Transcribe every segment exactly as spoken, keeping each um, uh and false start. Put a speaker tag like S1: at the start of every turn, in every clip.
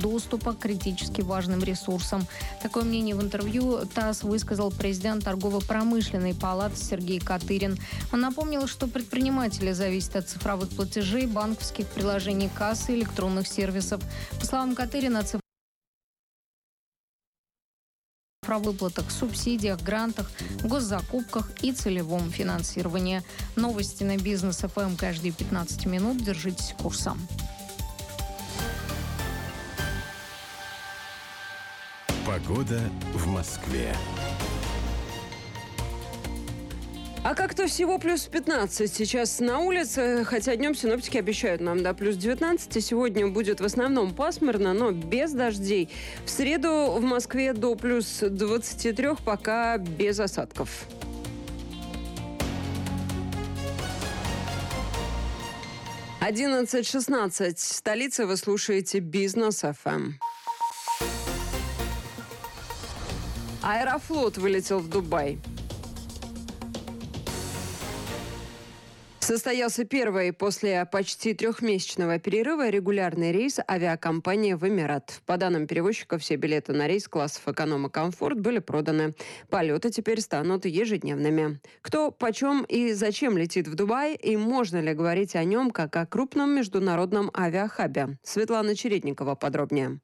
S1: доступа к критически важным ресурсам. Такое мнение в интервью ТАСС высказал президент торгово-промышленной палаты Сергей Катырин. Он напомнил, что предприниматели зависят от цифровых платежей, банковских приложений кассы, электронных сервисов. По словам Катырина, цифровые выплатах, субсидиях, грантах, госзакупках и целевом финансировании. Новости на Бизнес эф эм каждые пятнадцать минут. Держитесь курса.
S2: Погода в Москве.
S3: А как-то всего плюс пятнадцать сейчас на улице, хотя днем синоптики обещают нам до плюс девятнадцать. Сегодня будет в основном пасмурно, но без дождей. В среду в Москве до плюс двадцати трёх, пока без осадков. одиннадцать шестнадцать. Столица, вы слушаете Бизнес эф эм. Аэрофлот вылетел в Дубай. Состоялся первый после почти трехмесячного перерыва регулярный рейс авиакомпании в Эмират. По данным перевозчика, все билеты на рейс классов эконом и комфорт были проданы. Полеты теперь станут ежедневными. Кто, почем и зачем летит в Дубай, и можно ли говорить о нем как о крупном международном авиахабе? Светлана Чередникова подробнее.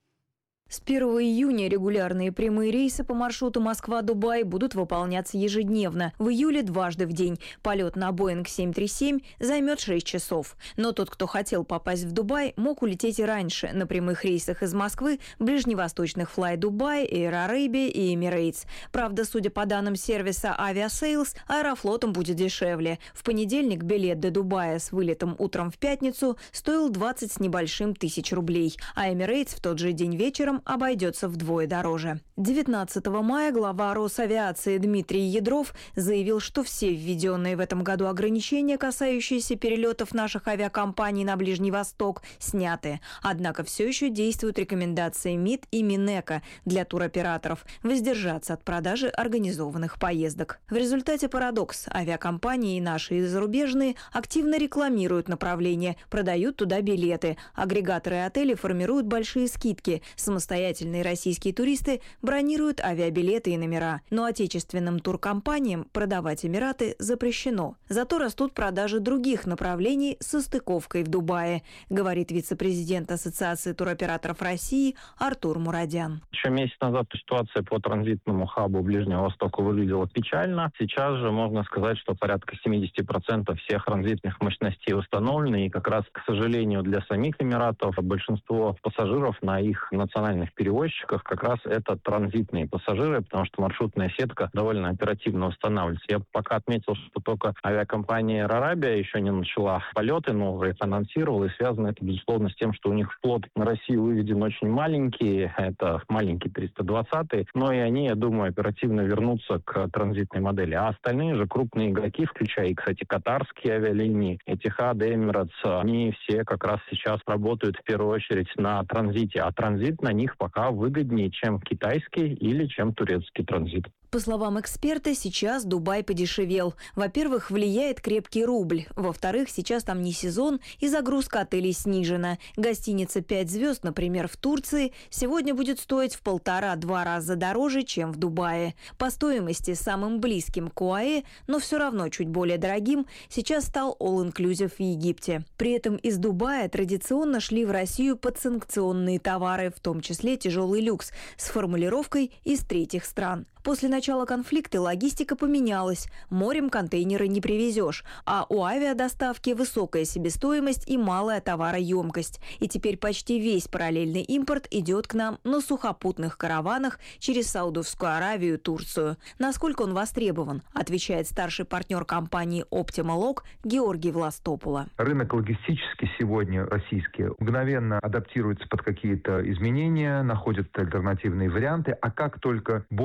S4: С первого июня регулярные прямые рейсы по маршруту Москва-Дубай будут выполняться ежедневно. В июле дважды в день. Полет на Боинг семь три семь займет шесть часов. Но тот, кто хотел попасть в Дубай, мог улететь и раньше на прямых рейсах из Москвы, ближневосточных Fly Dubai, Air Arabia и Emirates. Правда, судя по данным сервиса Aviasales, Аэрофлотом будет дешевле. В понедельник билет до Дубая с вылетом утром в пятницу стоил двадцать с небольшим тысяч рублей, а Emirates в тот же день вечером обойдется вдвое дороже. девятнадцатого мая глава Росавиации Дмитрий Ядров заявил, что все введенные в этом году ограничения, касающиеся перелетов наших авиакомпаний на Ближний Восток, сняты. Однако все еще действуют рекомендации МИД и Минэко для туроператоров воздержаться от продажи организованных поездок. В результате парадокс. Авиакомпании, наши и зарубежные, активно рекламируют направление, продают туда билеты. Агрегаторы отелей формируют большие скидки. Самостоятельно Самостоятельные российские туристы бронируют авиабилеты и номера. Но отечественным туркомпаниям продавать Эмираты запрещено. Зато растут продажи других направлений со стыковкой в Дубае, говорит вице-президент Ассоциации туроператоров России Артур Мурадян.
S5: Еще месяц назад ситуация по транзитному хабу Ближнего Востока выглядела печально. Сейчас же можно сказать, что порядка семьдесят процентов всех транзитных мощностей установлены. И как раз, к сожалению, для самих Эмиратов большинство пассажиров на их национальных перевозчиках как раз это транзитные пассажиры, потому что маршрутная сетка довольно оперативно устанавливается. Я пока отметил, что только авиакомпания Air Arabia еще не начала полеты новые, анонсировала, и связано это, безусловно, с тем, что у них флот на Россию выведен очень маленький, это маленький триста двадцатый, но и они, я думаю, оперативно вернутся к транзитной модели. А остальные же крупные игроки, включая, кстати, катарские авиалинии, Etihad, Emirates, они все как раз сейчас работают в первую очередь на транзите, а транзит на них пока выгоднее, чем китайский или чем турецкий транзит.
S4: По словам эксперта, сейчас Дубай подешевел. Во-первых, влияет крепкий рубль. Во-вторых, сейчас там не сезон и загрузка отелей снижена. Гостиница пять звезд, например, в Турции, сегодня будет стоить в полтора-два раза дороже, чем в Дубае. По стоимости самым близким к ОАЭ, но все равно чуть более дорогим, сейчас стал All-Inclusive в Египте. При этом из Дубая традиционно шли в Россию подсанкционные товары, в том числе тяжелый люкс, с формулировкой «из третьих стран». После начала конфликта логистика поменялась. Морем контейнеры не привезешь, а у авиадоставки высокая себестоимость и малая товароемкость. И теперь почти весь параллельный импорт идет к нам на сухопутных караванах через Саудовскую Аравию и Турцию. Насколько он востребован, отвечает старший партнер компании Optimalog Георгий Властопула.
S6: Рынок логистический сегодня российский мгновенно адаптируется под какие-то изменения, находит альтернативные варианты, а как только более-менее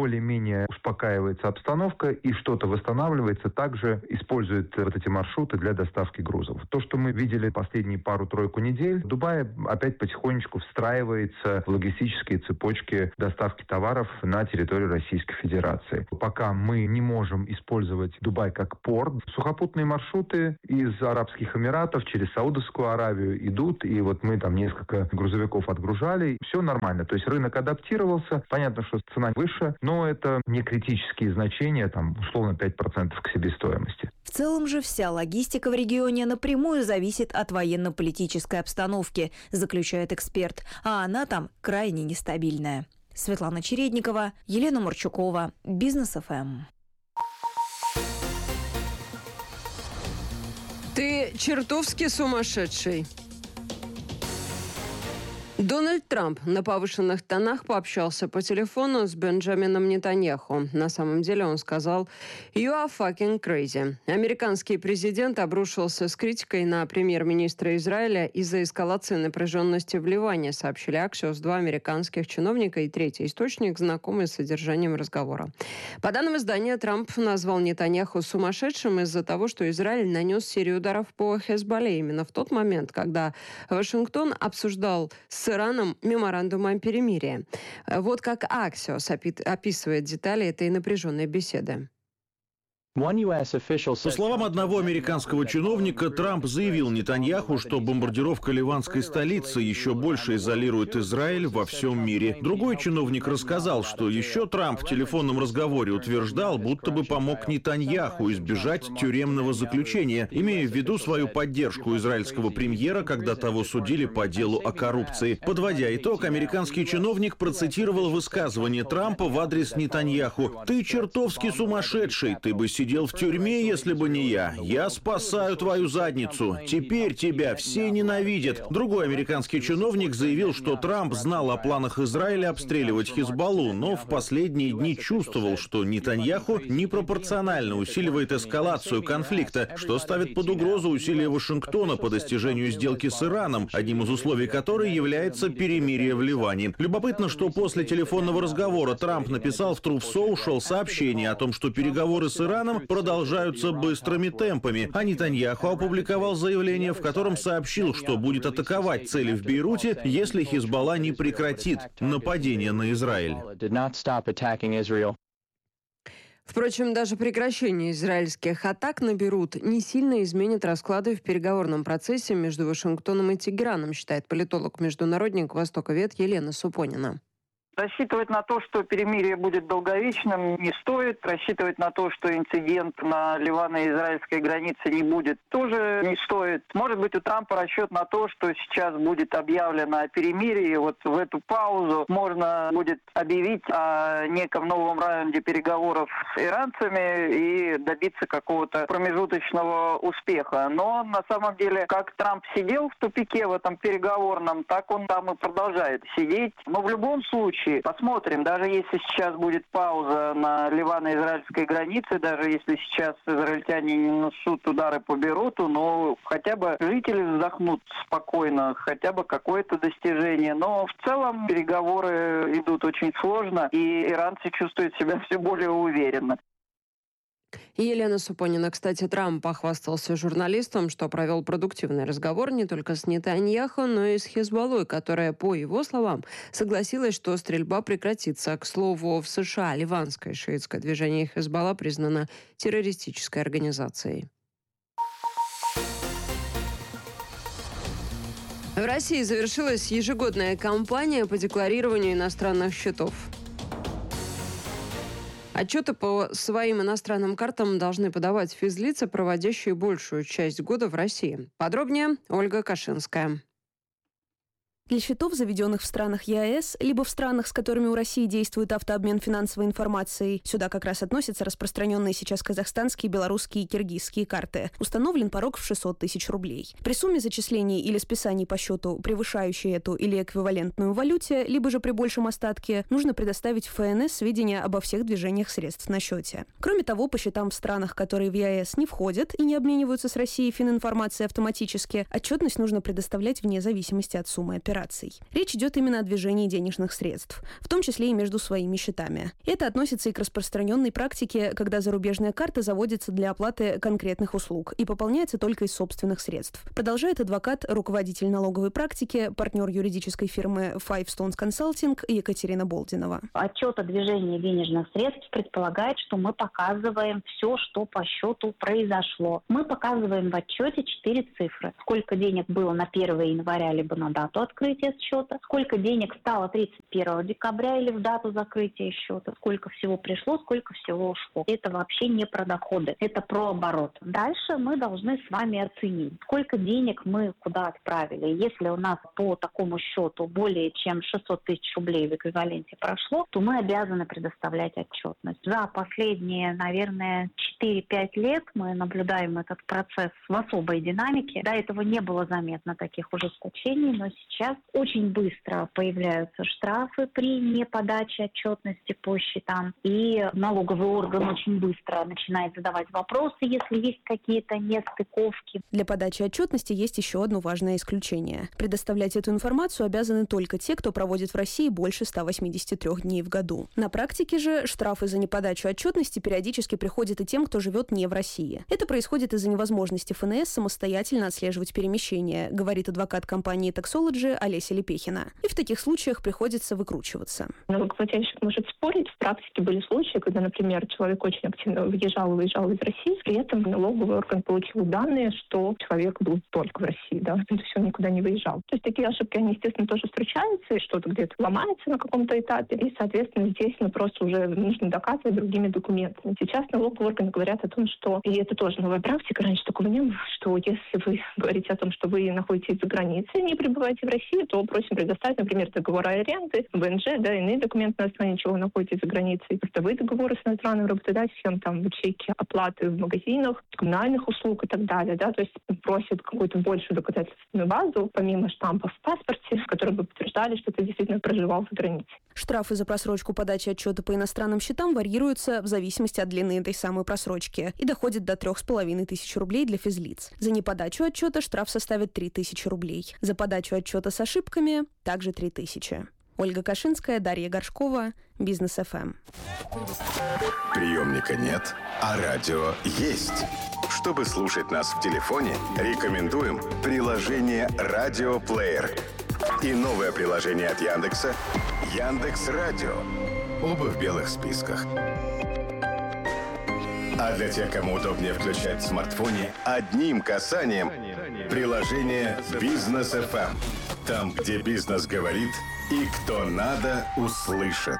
S6: более-менее успокаивается обстановка и что-то восстанавливается, также используют вот эти маршруты для доставки грузов. То, что мы видели последние пару-тройку недель, Дубай опять потихонечку встраивается в логистические цепочки доставки товаров на территорию Российской Федерации. Пока мы не можем использовать Дубай как порт, сухопутные маршруты из Арабских Эмиратов через Саудовскую Аравию идут, и вот мы там несколько грузовиков отгружали. Все нормально, то есть рынок адаптировался. Понятно, что цена выше, но это не критические значения, там условно пять процентов к себестоимости.
S4: В целом же вся логистика в регионе напрямую зависит от военно-политической обстановки, заключает эксперт, а она там крайне нестабильная. Светлана Чередникова, Елена Марчукова, Бизнес эф эм.
S3: Ты чертовски сумасшедший. Дональд Трамп на повышенных тонах пообщался по телефону с Бенджамином Нетаньяху. На самом деле он сказал «You are fucking crazy». Американский президент обрушился с критикой на премьер-министра Израиля из-за эскалации напряженности в Ливане, сообщили Axios два американских чиновника и третий источник, знакомый с содержанием разговора. По данным издания, Трамп назвал Нетаньяху сумасшедшим из-за того, что Израиль нанес серию ударов по Хезболле именно в тот момент, когда Вашингтон обсуждал с Ираном меморандум о перемирии. Вот как Axios описывает детали этой напряженной беседы.
S7: По словам одного американского чиновника, Трамп заявил Нетаньяху, что бомбардировка ливанской столицы еще больше изолирует Израиль во всем мире. Другой чиновник рассказал, что еще Трамп в телефонном разговоре утверждал, будто бы помог Нетаньяху избежать тюремного заключения, имея в виду свою поддержку израильского премьера, когда того судили по делу о коррупции. Подводя итог, американский чиновник процитировал высказывание Трампа в адрес Нетаньяху: «Ты чертовски сумасшедший, ты бы сидел в тюрьме, если бы не я. Я спасаю твою задницу. Теперь тебя все ненавидят». Другой американский чиновник заявил, что Трамп знал о планах Израиля обстреливать Хизбаллу, но в последние дни чувствовал, что Нетаньяху непропорционально усиливает эскалацию конфликта, что ставит под угрозу усилия Вашингтона по достижению сделки с Ираном, одним из условий которой является перемирие в Ливане. Любопытно, что после телефонного разговора Трамп написал в Truth Social сообщение о том, что переговоры с Ираном продолжаются быстрыми темпами, а Нетаньяху опубликовал заявление, в котором сообщил, что будет атаковать цели в Бейруте, если Хизбалла не прекратит нападение на Израиль.
S3: Впрочем, даже прекращение израильских атак на Бейрут не сильно изменит расклады в переговорном процессе между Вашингтоном и Тегераном, считает политолог-международник востоковед Елена Супонина.
S8: Рассчитывать на то, что перемирие будет долговечным, не стоит. Рассчитывать на то, что инцидент на ливано-израильской границе не будет, тоже не стоит. Может быть, у Трампа расчет на то, что сейчас будет объявлено о перемирии. Вот в эту паузу можно будет объявить о неком новом раунде переговоров с иранцами и добиться какого-то промежуточного успеха. Но на самом деле, как Трамп сидел в тупике в этом переговорном, так он там и продолжает сидеть. Но в любом случае, посмотрим, даже если сейчас будет пауза на ливано-израильской границе, даже если сейчас израильтяне не несут удары по Бейруту, но хотя бы жители вздохнут спокойно, хотя бы какое-то достижение. Но в целом переговоры идут очень сложно, и иранцы чувствуют себя все более уверенно.
S3: Елена Супонина. Кстати, Трамп похвастался журналистам, что провел продуктивный разговор не только с Нетаньяху, но и с Хизбаллой, которая, по его словам, согласилась, что стрельба прекратится. К слову, в США ливанское шиитское движение Хизбалла признано террористической организацией. В России завершилась ежегодная кампания по декларированию иностранных счетов. Отчеты по своим иностранным картам должны подавать физлица, проводящие большую часть года в России. Подробнее Ольга Кашинская.
S9: Для счетов, заведенных в странах ЕАЭС, либо в странах, с которыми у России действует автообмен финансовой информацией, сюда как раз относятся распространенные сейчас казахстанские, белорусские и киргизские карты, установлен порог в шестьсот тысяч рублей. При сумме зачислений или списаний по счету, превышающей эту или эквивалентную валюте, либо же при большем остатке, нужно предоставить в ФНС сведения обо всех движениях средств на счете. Кроме того, по счетам в странах, которые в ЕАЭС не входят и не обмениваются с Россией фининформацией автоматически, отчетность нужно предоставлять вне зависимости от суммы операции. операций. Речь идет именно о движении денежных средств, в том числе и между своими счетами. Это относится и к распространенной практике, когда зарубежная карта заводится для оплаты конкретных услуг и пополняется только из собственных средств. Продолжает адвокат, руководитель налоговой практики, партнер юридической фирмы Five Stones Consulting Екатерина Болдинова.
S10: Отчет о движении денежных средств предполагает, что мы показываем все, что по счету произошло. Мы показываем в отчете четыре цифры. Сколько денег было на первое января, либо на дату открытия счета, сколько денег стало тридцать первого декабря или в дату закрытия счета, сколько всего пришло, сколько всего ушло. Это вообще не про доходы, это про оборот. Дальше мы должны с вами оценить, сколько денег мы куда отправили. Если у нас по такому счету более чем шестьсот тысяч рублей в эквиваленте прошло, то мы обязаны предоставлять отчетность. За последние, наверное, четыре-пять лет мы наблюдаем этот процесс в особой динамике. До этого не было заметно таких ужесточений, но сейчас очень быстро появляются штрафы при неподаче отчетности по счетам. И налоговый орган очень быстро начинает задавать вопросы, если есть какие-то нестыковки.
S9: Для подачи отчетности есть еще одно важное исключение. Предоставлять эту информацию обязаны только те, кто проводит в России больше ста восьмидесяти трёх дней в году. На практике же штрафы за неподачу отчетности периодически приходят и тем, кто живет не в России. Это происходит из-за невозможности эф эн эс самостоятельно отслеживать перемещения, говорит адвокат компании Taxology Олеся Лепехина. И в таких случаях приходится выкручиваться.
S11: Налогоплательщик может спорить. В практике были случаи, когда, например, человек очень активно въезжал и выезжал из России, при этом налоговый орган получил данные, что человек был только в России, да, это все никуда не выезжал. То есть такие ошибки, они, естественно, тоже встречаются, и что-то где-то ломается на каком-то этапе, и, соответственно, здесь ну, просто уже нужно доказывать другими документами. Сейчас налоговые органы говорят о том, что, и это тоже новая практика, раньше такого не было, что если вы говорите о том, что вы находитесь за границей, не пребываете в России, то просим предоставить, например, договор аренды, вэ эн жэ, да, иные документы, на основании чего вы находитесь за границей, трудовые договоры с иностранным работодателем, там, чеки оплаты в магазинах, коммунальных услуг и так далее, да, то есть просят какую-то большую доказательственную базу, помимо штампов в паспорте, которые бы подтверждали, что ты действительно проживал за границей.
S9: Штрафы за просрочку подачи отчета по иностранным счетам варьируются в зависимости от длины этой самой просрочки и доходят до трех с половиной тысяч рублей для физлиц. За неподачу отчета штраф составит три тысячи рублей. За подачу отчета с ошибками также три тысячи. Ольга Кашинская, Дарья Горшкова, Бизнес эф эм.
S2: Приемника нет, а радио есть. Чтобы слушать нас в телефоне, рекомендуем приложение «Радиоплеер» и новое приложение от Яндекса «Яндекс.Радио». Оба в белых списках. А для тех, кому удобнее включать в смартфоне, одним касанием приложение «Бизнес эф эм». Там, где бизнес говорит и кто надо, услышит.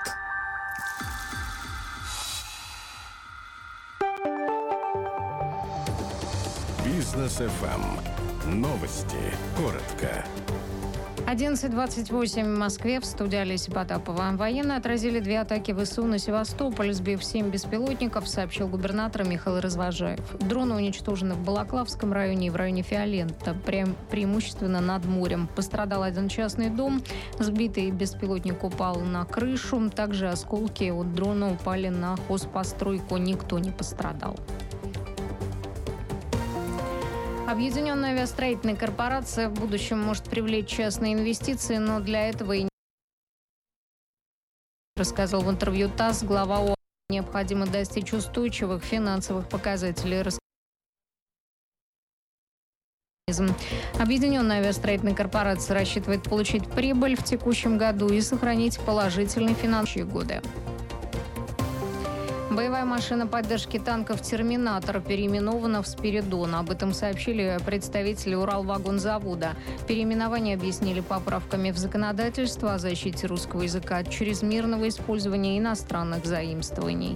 S2: Бизнес эф эм. Новости. Коротко.
S1: одиннадцать двадцать восемь в Москве. В студии Олеся Потапова. Военные отразили две атаки вэ эс у на Севастополь, сбив семь беспилотников, сообщил губернатор Михаил Развожаев. Дроны уничтожены в Балаклавском районе и в районе Фиолента, прям преимущественно над морем. Пострадал один частный дом. Сбитый беспилотник упал на крышу. Также осколки от дрона упали на хозпостройку. Никто не пострадал. Объединенная авиастроительная корпорация в будущем может привлечь частные инвестиции, но для этого и рассказал в интервью ТАСС глава ОАО. Необходимо достичь устойчивых финансовых показателей. Объединенная авиастроительная корпорация рассчитывает получить прибыль в текущем году и сохранить положительные финансовые годы. Боевая машина поддержки танков «Терминатор» переименована в «Спиридон». Об этом сообщили представители Уралвагонзавода. Переименование объяснили поправками в законодательство о защите русского языка от чрезмерного использования иностранных заимствований.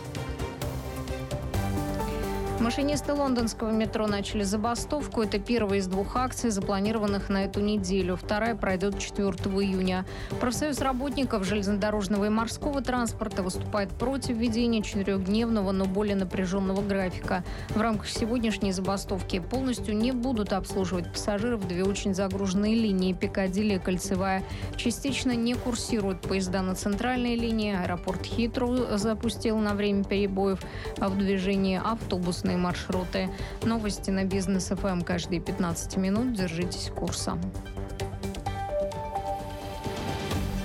S1: Машинисты лондонского метро начали забастовку. Это первая из двух акций, запланированных на эту неделю. Вторая пройдет четвёртого июня. Профсоюз работников железнодорожного и морского транспорта выступает против введения четырехдневного, но более напряженного графика. В рамках сегодняшней забастовки полностью не будут обслуживать пассажиров две очень загруженные линии. Пикадилли и Кольцевая. Частично не курсируют поезда на центральной линии. Аэропорт Хитроу запустил на время перебоев в движении автобусные маршруты. Новости на Бизнес эф эм каждые пятнадцать минут. Держитесь курса.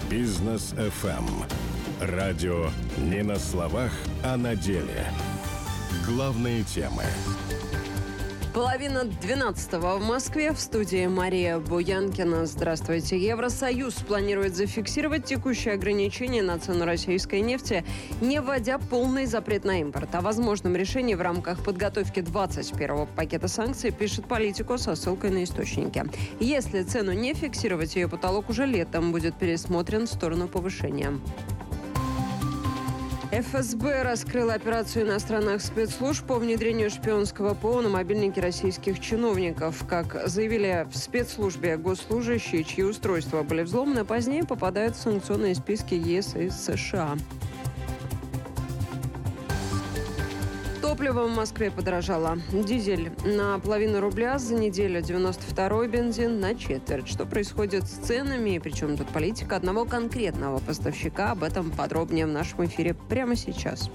S2: Бизнес эф эм. Радио не на словах, а на деле. Главные темы.
S3: Половина двенадцатого в Москве. В студии Мария Буянкина. Здравствуйте. Евросоюз планирует зафиксировать текущие ограничения на цену российской нефти, не вводя полный запрет на импорт. О возможном решении в рамках подготовки двадцать первого пакета санкций пишет Политико со ссылкой на источники. Если цену не фиксировать, ее потолок уже летом будет пересмотрен в сторону повышения. эф эс бэ раскрыла операцию иностранных спецслужб по внедрению шпионского ПО на мобильники российских чиновников. Как заявили в спецслужбе, госслужащие, чьи устройства были взломаны, позднее попадают в санкционные списки е эс и США. Топливо в Москве подорожало. Дизель на половину рубля за неделю, девяносто второй бензин на четверть. Что происходит с ценами, и причем тут политика одного конкретного поставщика? Об этом подробнее в нашем эфире прямо сейчас.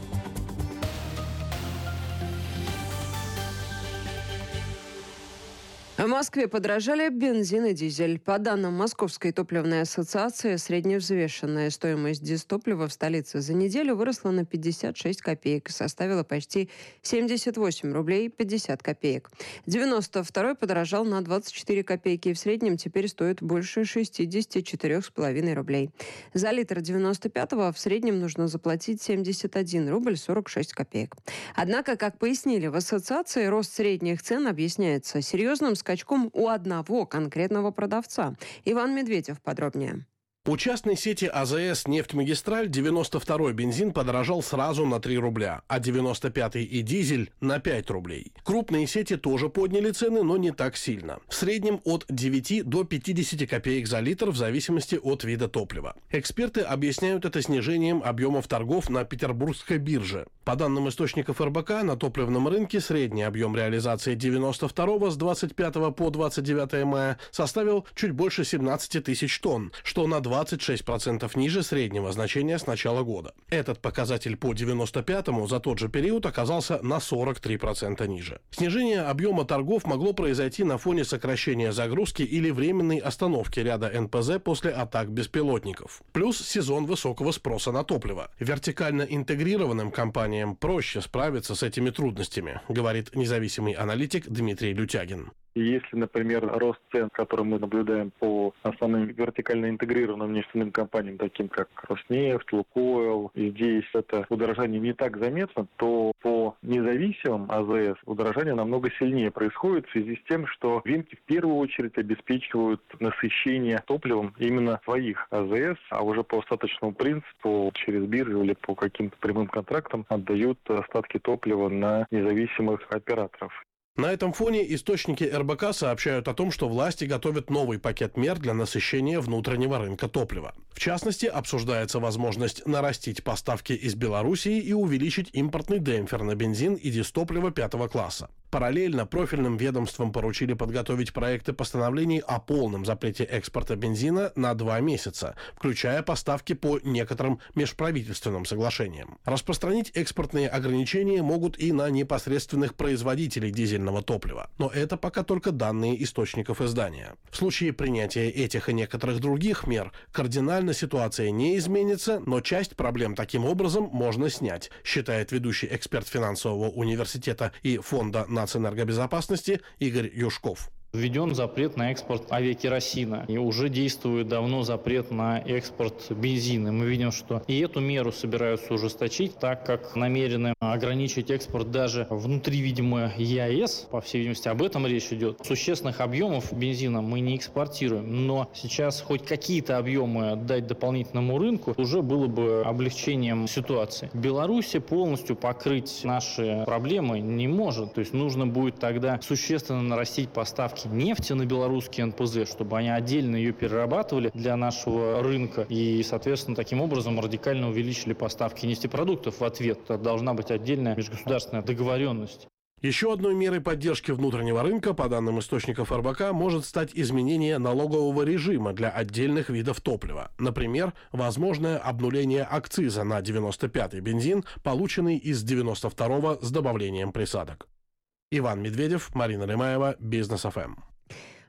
S3: В Москве подорожали бензин и дизель. По данным Московской топливной ассоциации, средневзвешенная стоимость дизтоплива в столице за неделю выросла на пятьдесят шесть копеек и составила почти семьдесят восемь рублей пятьдесят копеек. девяносто второй подорожал на двадцать четыре копейки и в среднем теперь стоит больше шестьдесят четыре с половиной рублей. За литр девяносто пятого в среднем нужно заплатить семьдесят один рубль сорок шесть копеек. Однако, как пояснили в ассоциации, рост средних цен объясняется серьезным скачком у одного конкретного продавца. Иван Медведев подробнее.
S12: У частной сети а зэ эс «Нефтьмагистраль» девяносто второй бензин подорожал сразу на три рубля, а девяносто пятый и дизель на пять рублей. Крупные сети тоже подняли цены, но не так сильно. В среднем от девяти до пятидесяти копеек за литр в зависимости от вида топлива. Эксперты объясняют это снижением объемов торгов на Петербургской бирже. По данным источников эр бэ ка, на топливном рынке средний объем реализации девяносто второго с двадцать пятого по двадцать девятое мая составил чуть больше семнадцати тысяч тонн, что на двадцать шесть процентов ниже среднего значения с начала года. Этот показатель по девяносто пятому за тот же период оказался на сорок три процента ниже. Снижение объема торгов могло произойти на фоне сокращения загрузки или временной остановки ряда эн пэ зэ после атак беспилотников. Плюс сезон высокого спроса на топливо. Вертикально интегрированным компаниям проще справиться с этими трудностями, говорит независимый аналитик Дмитрий Лютягин.
S13: Если, например, рост цен, который мы наблюдаем по основным вертикально интегрированным нефтяным компаниям, таким как Роснефть, Лукойл, и здесь это удорожание не так заметно, то по независимым а зэ эс удорожание намного сильнее происходит в связи с тем, что рынки в первую очередь обеспечивают насыщение топливом именно своих а зэ эс, а уже по остаточному принципу через биржу или по каким-то прямым контрактам отдают остатки топлива на независимых операторов.
S12: На этом фоне источники эр бэ ка сообщают о том, что власти готовят новый пакет мер для насыщения внутреннего рынка топлива. В частности, обсуждается возможность нарастить поставки из Белоруссии и увеличить импортный демпфер на бензин и дизтопливо пятого класса. Параллельно профильным ведомствам поручили подготовить проекты постановлений о полном запрете экспорта бензина на два месяца, включая поставки по некоторым межправительственным соглашениям. Распространить экспортные ограничения могут и на непосредственных производителей дизельного топлива. Но это пока только данные источников издания. В случае принятия этих и некоторых других мер кардинально ситуация не изменится, но часть проблем таким образом можно снять, считает ведущий эксперт финансового университета и фонда нацэнергобезопасности Игорь Юшков.
S14: Введен запрет на экспорт авиакеросина. И уже действует давно запрет на экспорт бензина. Мы видим, что и эту меру собираются ужесточить, так как намерены ограничить экспорт даже внутри, видимо, е а эс. По всей видимости, об этом речь идет. Существенных объемов бензина мы не экспортируем, но сейчас хоть какие-то объемы отдать дополнительному рынку уже было бы облегчением ситуации. Беларусь полностью покрыть наши проблемы не может. То есть нужно будет тогда существенно нарастить поставки нефти на белорусские эн пэ зэ, чтобы они отдельно ее перерабатывали для нашего рынка и, соответственно, таким образом радикально увеличили поставки нефтепродуктов в ответ. Это должна быть отдельная межгосударственная договоренность.
S12: Еще одной мерой поддержки внутреннего рынка, по данным источников эр бэ ка, может стать изменение налогового режима для отдельных видов топлива. Например, возможное обнуление акциза на девяносто пятый бензин, полученный из девяносто второго с добавлением присадок. Иван Медведев, Марина Лемаева, Бизнес эф эм.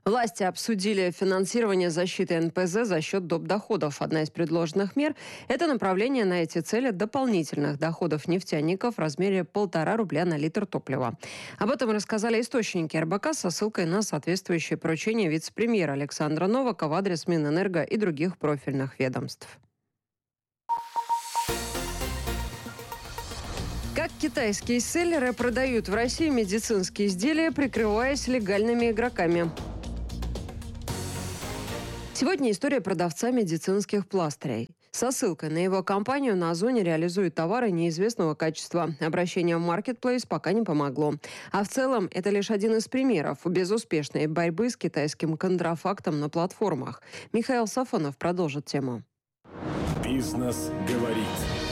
S3: Власти обсудили финансирование защиты эн пэ зэ за счет доп. Доходов. Одна из предложенных мер – это направление на эти цели дополнительных доходов нефтяников в размере полтора рубля на литр топлива. Об этом рассказали источники эр бэ ка со ссылкой на соответствующее поручение вице-премьера Александра Новака в адрес Минэнерго и других профильных ведомств. Как китайские селлеры продают в России медицинские изделия, прикрываясь легальными игроками. Сегодня история продавца медицинских пластырей. Со ссылкой на его компанию на Озоне реализуют товары неизвестного качества. Обращение в маркетплейс пока не помогло. А в целом это лишь один из примеров безуспешной борьбы с китайским контрафактом на платформах. Михаил Сафонов продолжит тему.
S15: Бизнес говорит.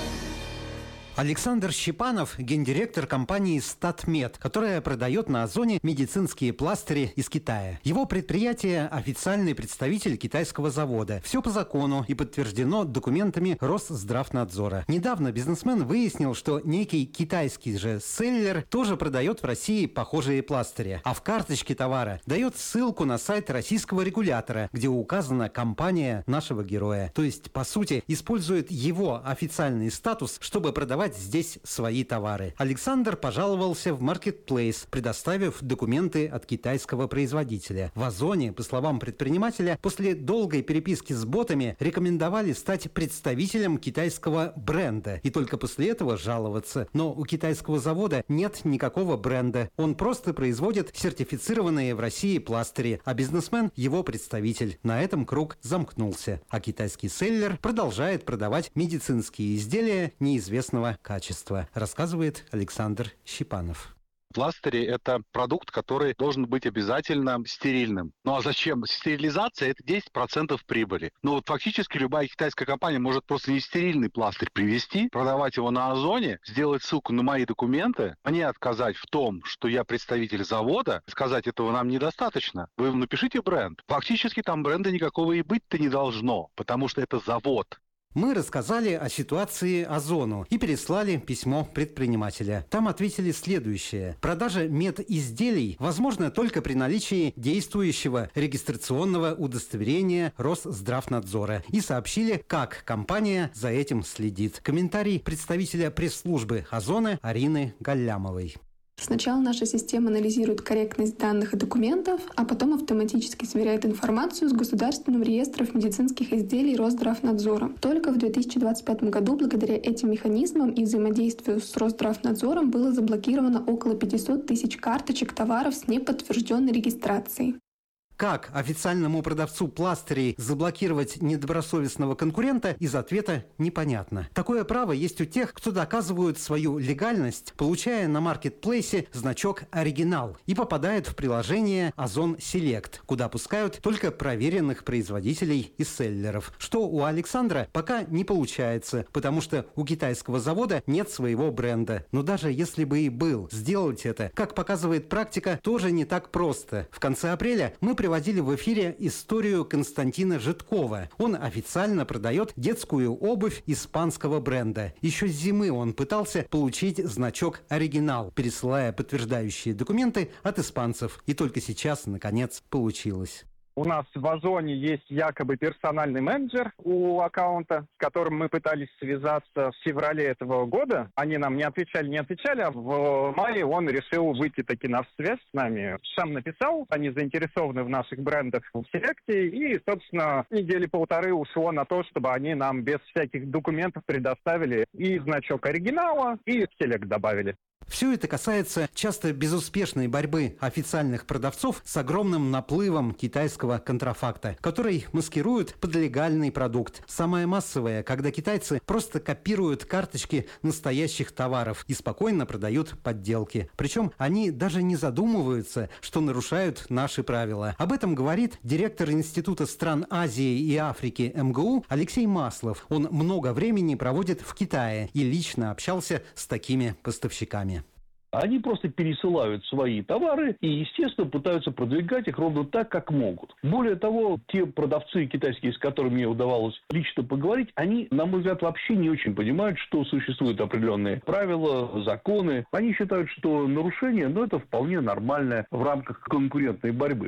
S16: Александр Щипанов – гендиректор компании «Статмед», которая продает на Озоне медицинские пластыри из Китая. Его предприятие – официальный представитель китайского завода. Все по закону и подтверждено документами Росздравнадзора. Недавно бизнесмен выяснил, что некий китайский же селлер тоже продает в России похожие пластыри. А в карточке товара дает ссылку на сайт российского регулятора, где указана компания нашего героя. То есть, по сути, использует его официальный статус, чтобы продавать здесь свои товары. Александр пожаловался в маркетплейс, предоставив документы от китайского производителя. В Озоне, по словам предпринимателя, после долгой переписки с ботами рекомендовали стать представителем китайского бренда и только после этого жаловаться. Но у китайского завода нет никакого бренда. Он просто производит сертифицированные в России пластыри, а бизнесмен – его представитель. На этом круг замкнулся. А китайский селлер продолжает продавать медицинские изделия неизвестного качества, рассказывает Александр Щипанов.
S17: Пластыри – это продукт, который должен быть обязательно стерильным. Ну а зачем? Стерилизация – это десять процентов прибыли. Но вот фактически любая китайская компания может просто нестерильный пластырь привезти, продавать его на Озоне, сделать ссылку на мои документы, мне отказать в том, что я представитель завода, сказать, этого нам недостаточно. Вы напишите бренд. Фактически там бренда никакого и быть-то не должно, потому что это завод.
S16: Мы рассказали о ситуации Озону и переслали письмо предпринимателя. Там ответили следующее. Продажа медизделий возможна только при наличии действующего регистрационного удостоверения Росздравнадзора. И сообщили, как компания за этим следит. Комментарий представителя пресс-службы Озона Арины Галлямовой.
S18: Сначала наша система анализирует корректность данных и документов, а потом автоматически сверяет информацию с Государственным реестром медицинских изделий Росздравнадзора. Только в две тысячи двадцать пятом году благодаря этим механизмам и взаимодействию с Росздравнадзором было заблокировано около пятьсот тысяч карточек товаров с неподтвержденной регистрацией.
S16: Как официальному продавцу пластырей заблокировать недобросовестного конкурента, из ответа непонятно. Такое право есть у тех, кто доказывают свою легальность, получая на маркетплейсе значок «Оригинал» и попадает в приложение Озон Селект, куда пускают только проверенных производителей и селлеров. Что у Александра пока не получается, потому что у китайского завода нет своего бренда. Но даже если бы и был, сделать это, как показывает практика, тоже не так просто. В конце апреля мы приводили в эфире историю Константина Житкова. Он официально продает детскую обувь испанского бренда. Еще с зимы он пытался получить значок «Оригинал», пересылая подтверждающие документы от испанцев. И только сейчас, наконец, получилось.
S19: У нас в Озоне есть якобы персональный менеджер у аккаунта, с которым мы пытались связаться в феврале этого года. Они нам не отвечали, не отвечали, а в мае он решил выйти таки на связь с нами. Сам написал, они заинтересованы в наших брендах в Селекте, и, собственно, недели полторы ушло на то, чтобы они нам без всяких документов предоставили и значок оригинала, и Селект добавили.
S16: Все это касается часто безуспешной борьбы официальных продавцов с огромным наплывом китайского контрафакта, который маскируют под легальный продукт. Самое массовое, когда китайцы просто копируют карточки настоящих товаров и спокойно продают подделки. Причем они даже не задумываются, что нарушают наши правила. Об этом говорит директор Института стран Азии и Африки эм гэ у Алексей Маслов. Он много времени проводит в Китае и лично общался с такими поставщиками.
S20: Они просто пересылают свои товары и, естественно, пытаются продвигать их ровно так, как могут. Более того, те продавцы китайские, с которыми мне удавалось лично поговорить, они, на мой взгляд, вообще не очень понимают, что существуют определенные правила, законы. Они считают, что нарушение, ну, это вполне нормально в рамках конкурентной борьбы.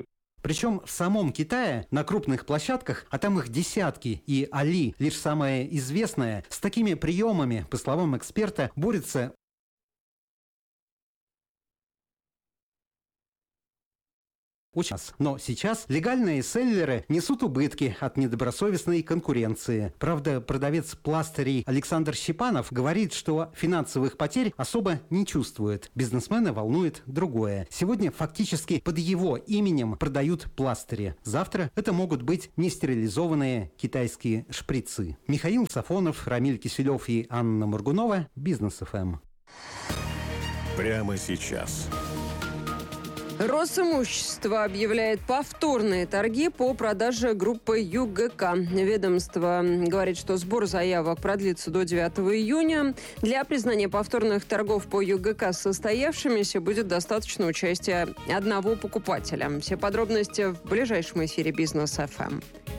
S16: Причем в самом Китае на крупных площадках, а там их десятки, и Али, лишь самая известная, с такими приемами, по словам эксперта, борется очень. Но сейчас легальные селлеры несут убытки от недобросовестной конкуренции. Правда, продавец пластырей Александр Щепанов говорит, что финансовых потерь особо не чувствует. Бизнесмена волнует другое. Сегодня фактически под его именем продают пластыри. Завтра это могут быть нестерилизованные китайские шприцы. Михаил Сафонов, Рамиль Киселев и Анна Моргунова. Бизнес эф эм.
S15: Прямо сейчас.
S3: Росимущество объявляет повторные торги по продаже группы ю гэ ка. Ведомство говорит, что сбор заявок продлится до девятого июня. Для признания повторных торгов по ю гэ ка состоявшимися будет достаточно участия одного покупателя. Все подробности в ближайшем эфире Бизнес эф эм.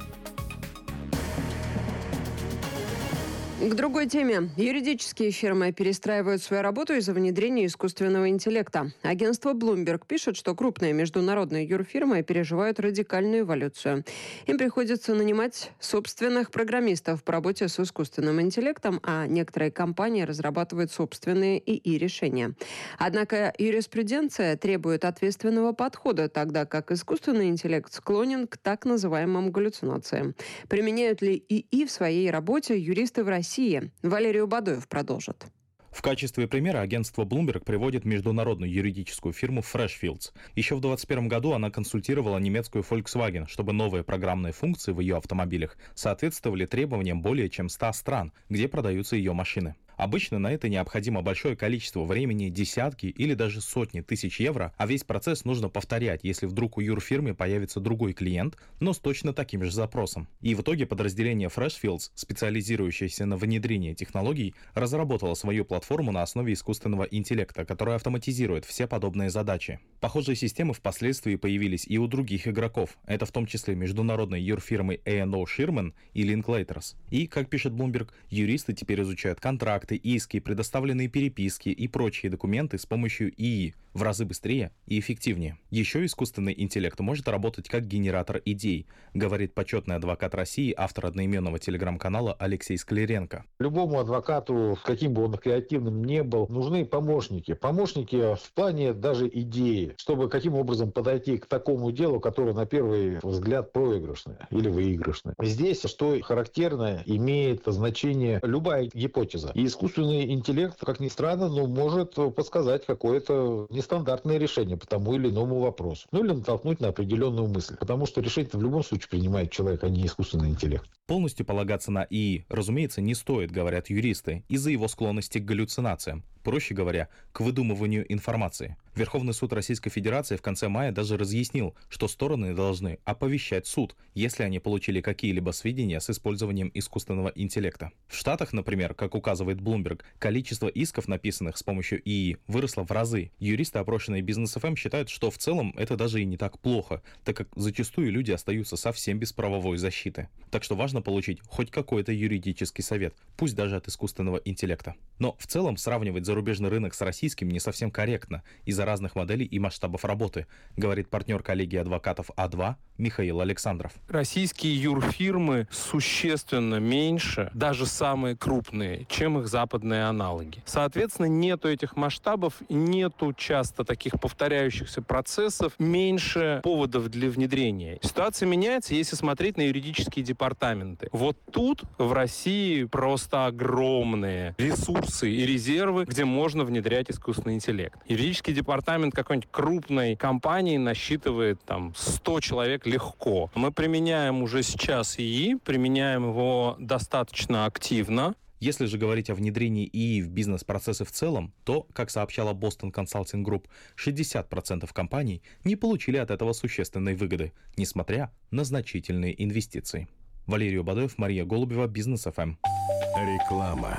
S3: К другой теме. Юридические фирмы перестраивают свою работу из-за внедрения искусственного интеллекта. Агентство Bloomberg пишет, что крупные международные юрфирмы переживают радикальную эволюцию. Им приходится нанимать собственных программистов по работе с искусственным интеллектом, а некоторые компании разрабатывают собственные и и решения. Однако юриспруденция требует ответственного подхода, тогда как искусственный интеллект склонен к так называемым галлюцинациям. Применяют ли и и в своей работе юристы в России? Валерий Бадоев продолжит.
S21: В качестве примера агентство Bloomberg приводит международную юридическую фирму Freshfields. Еще в двадцать первом году она консультировала немецкую Volkswagen, чтобы новые программные функции в ее автомобилях соответствовали требованиям более чем ста стран, где продаются ее машины. Обычно на это необходимо большое количество времени, десятки или даже сотни тысяч евро, а весь процесс нужно повторять, если вдруг у юрфирмы появится другой клиент, но с точно таким же запросом. И в итоге подразделение Freshfields, специализирующееся на внедрении технологий, разработало свою платформу на основе искусственного интеллекта, которая автоматизирует все подобные задачи. Похожие системы впоследствии появились и у других игроков, это в том числе международные юрфирмы эй энд о Shearman и Linklaters. И, как пишет Bloomberg, юристы теперь изучают контракты, иски, предоставленные переписки и прочие документы с помощью и и в разы быстрее и эффективнее. Еще искусственный интеллект может работать как генератор идей, говорит почетный адвокат России, автор одноименного телеграм-канала Алексей Скляренко.
S22: Любому адвокату, каким бы он креативным ни был, нужны помощники. Помощники в плане даже идеи, чтобы каким образом подойти к такому делу, которое на первый взгляд проигрышное или выигрышное. Здесь, что характерно, имеет значение любая гипотеза. И искусственный интеллект, как ни странно, но может подсказать какое-то нестандартное решение по тому или иному вопросу. Ну или натолкнуть на определенную мысль. Потому что решение в любом случае принимает человек, а не искусственный интеллект.
S21: Полностью полагаться на и и, разумеется, не стоит, говорят юристы, из-за его склонности к галлюцинациям. Проще говоря, к выдумыванию информации. Верховный суд Российской Федерации в конце мая даже разъяснил, что стороны должны оповещать суд, если они получили какие-либо сведения с использованием искусственного интеллекта. В Штатах, например, как указывает Bloomberg, количество исков, написанных с помощью и и, выросло в разы. Юристы, опрошенные Бизнес эф эм, считают, что в целом это даже и не так плохо, так как зачастую люди остаются совсем без правовой защиты. Так что важно получить хоть какой-то юридический совет, пусть даже от искусственного интеллекта. Но в целом сравнивать зарубежный рынок с российским не совсем корректно из-за разных моделей и масштабов работы, говорит партнер коллегии адвокатов а два Михаил Александров.
S23: Российские юрфирмы существенно меньше, даже самые крупные, чем их западные аналоги. Соответственно, нету этих масштабов, нету часто таких повторяющихся процессов, меньше поводов для внедрения. Ситуация меняется, если смотреть на юридические департаменты. Вот тут в России просто огромные ресурсы и резервы, где можно внедрять искусственный интеллект. Юридический департамент какой-нибудь крупной компании насчитывает там сто человек легко. Мы применяем уже сейчас и и, применяем его достаточно активно.
S21: Если же говорить о внедрении и и в бизнес-процессы в целом, то, как сообщала Boston Consulting Group, шестьдесят процентов компаний не получили от этого существенной выгоды, несмотря на значительные инвестиции. Валерий Бадоев, Мария Голубева, Бизнес эф эм.
S15: Реклама.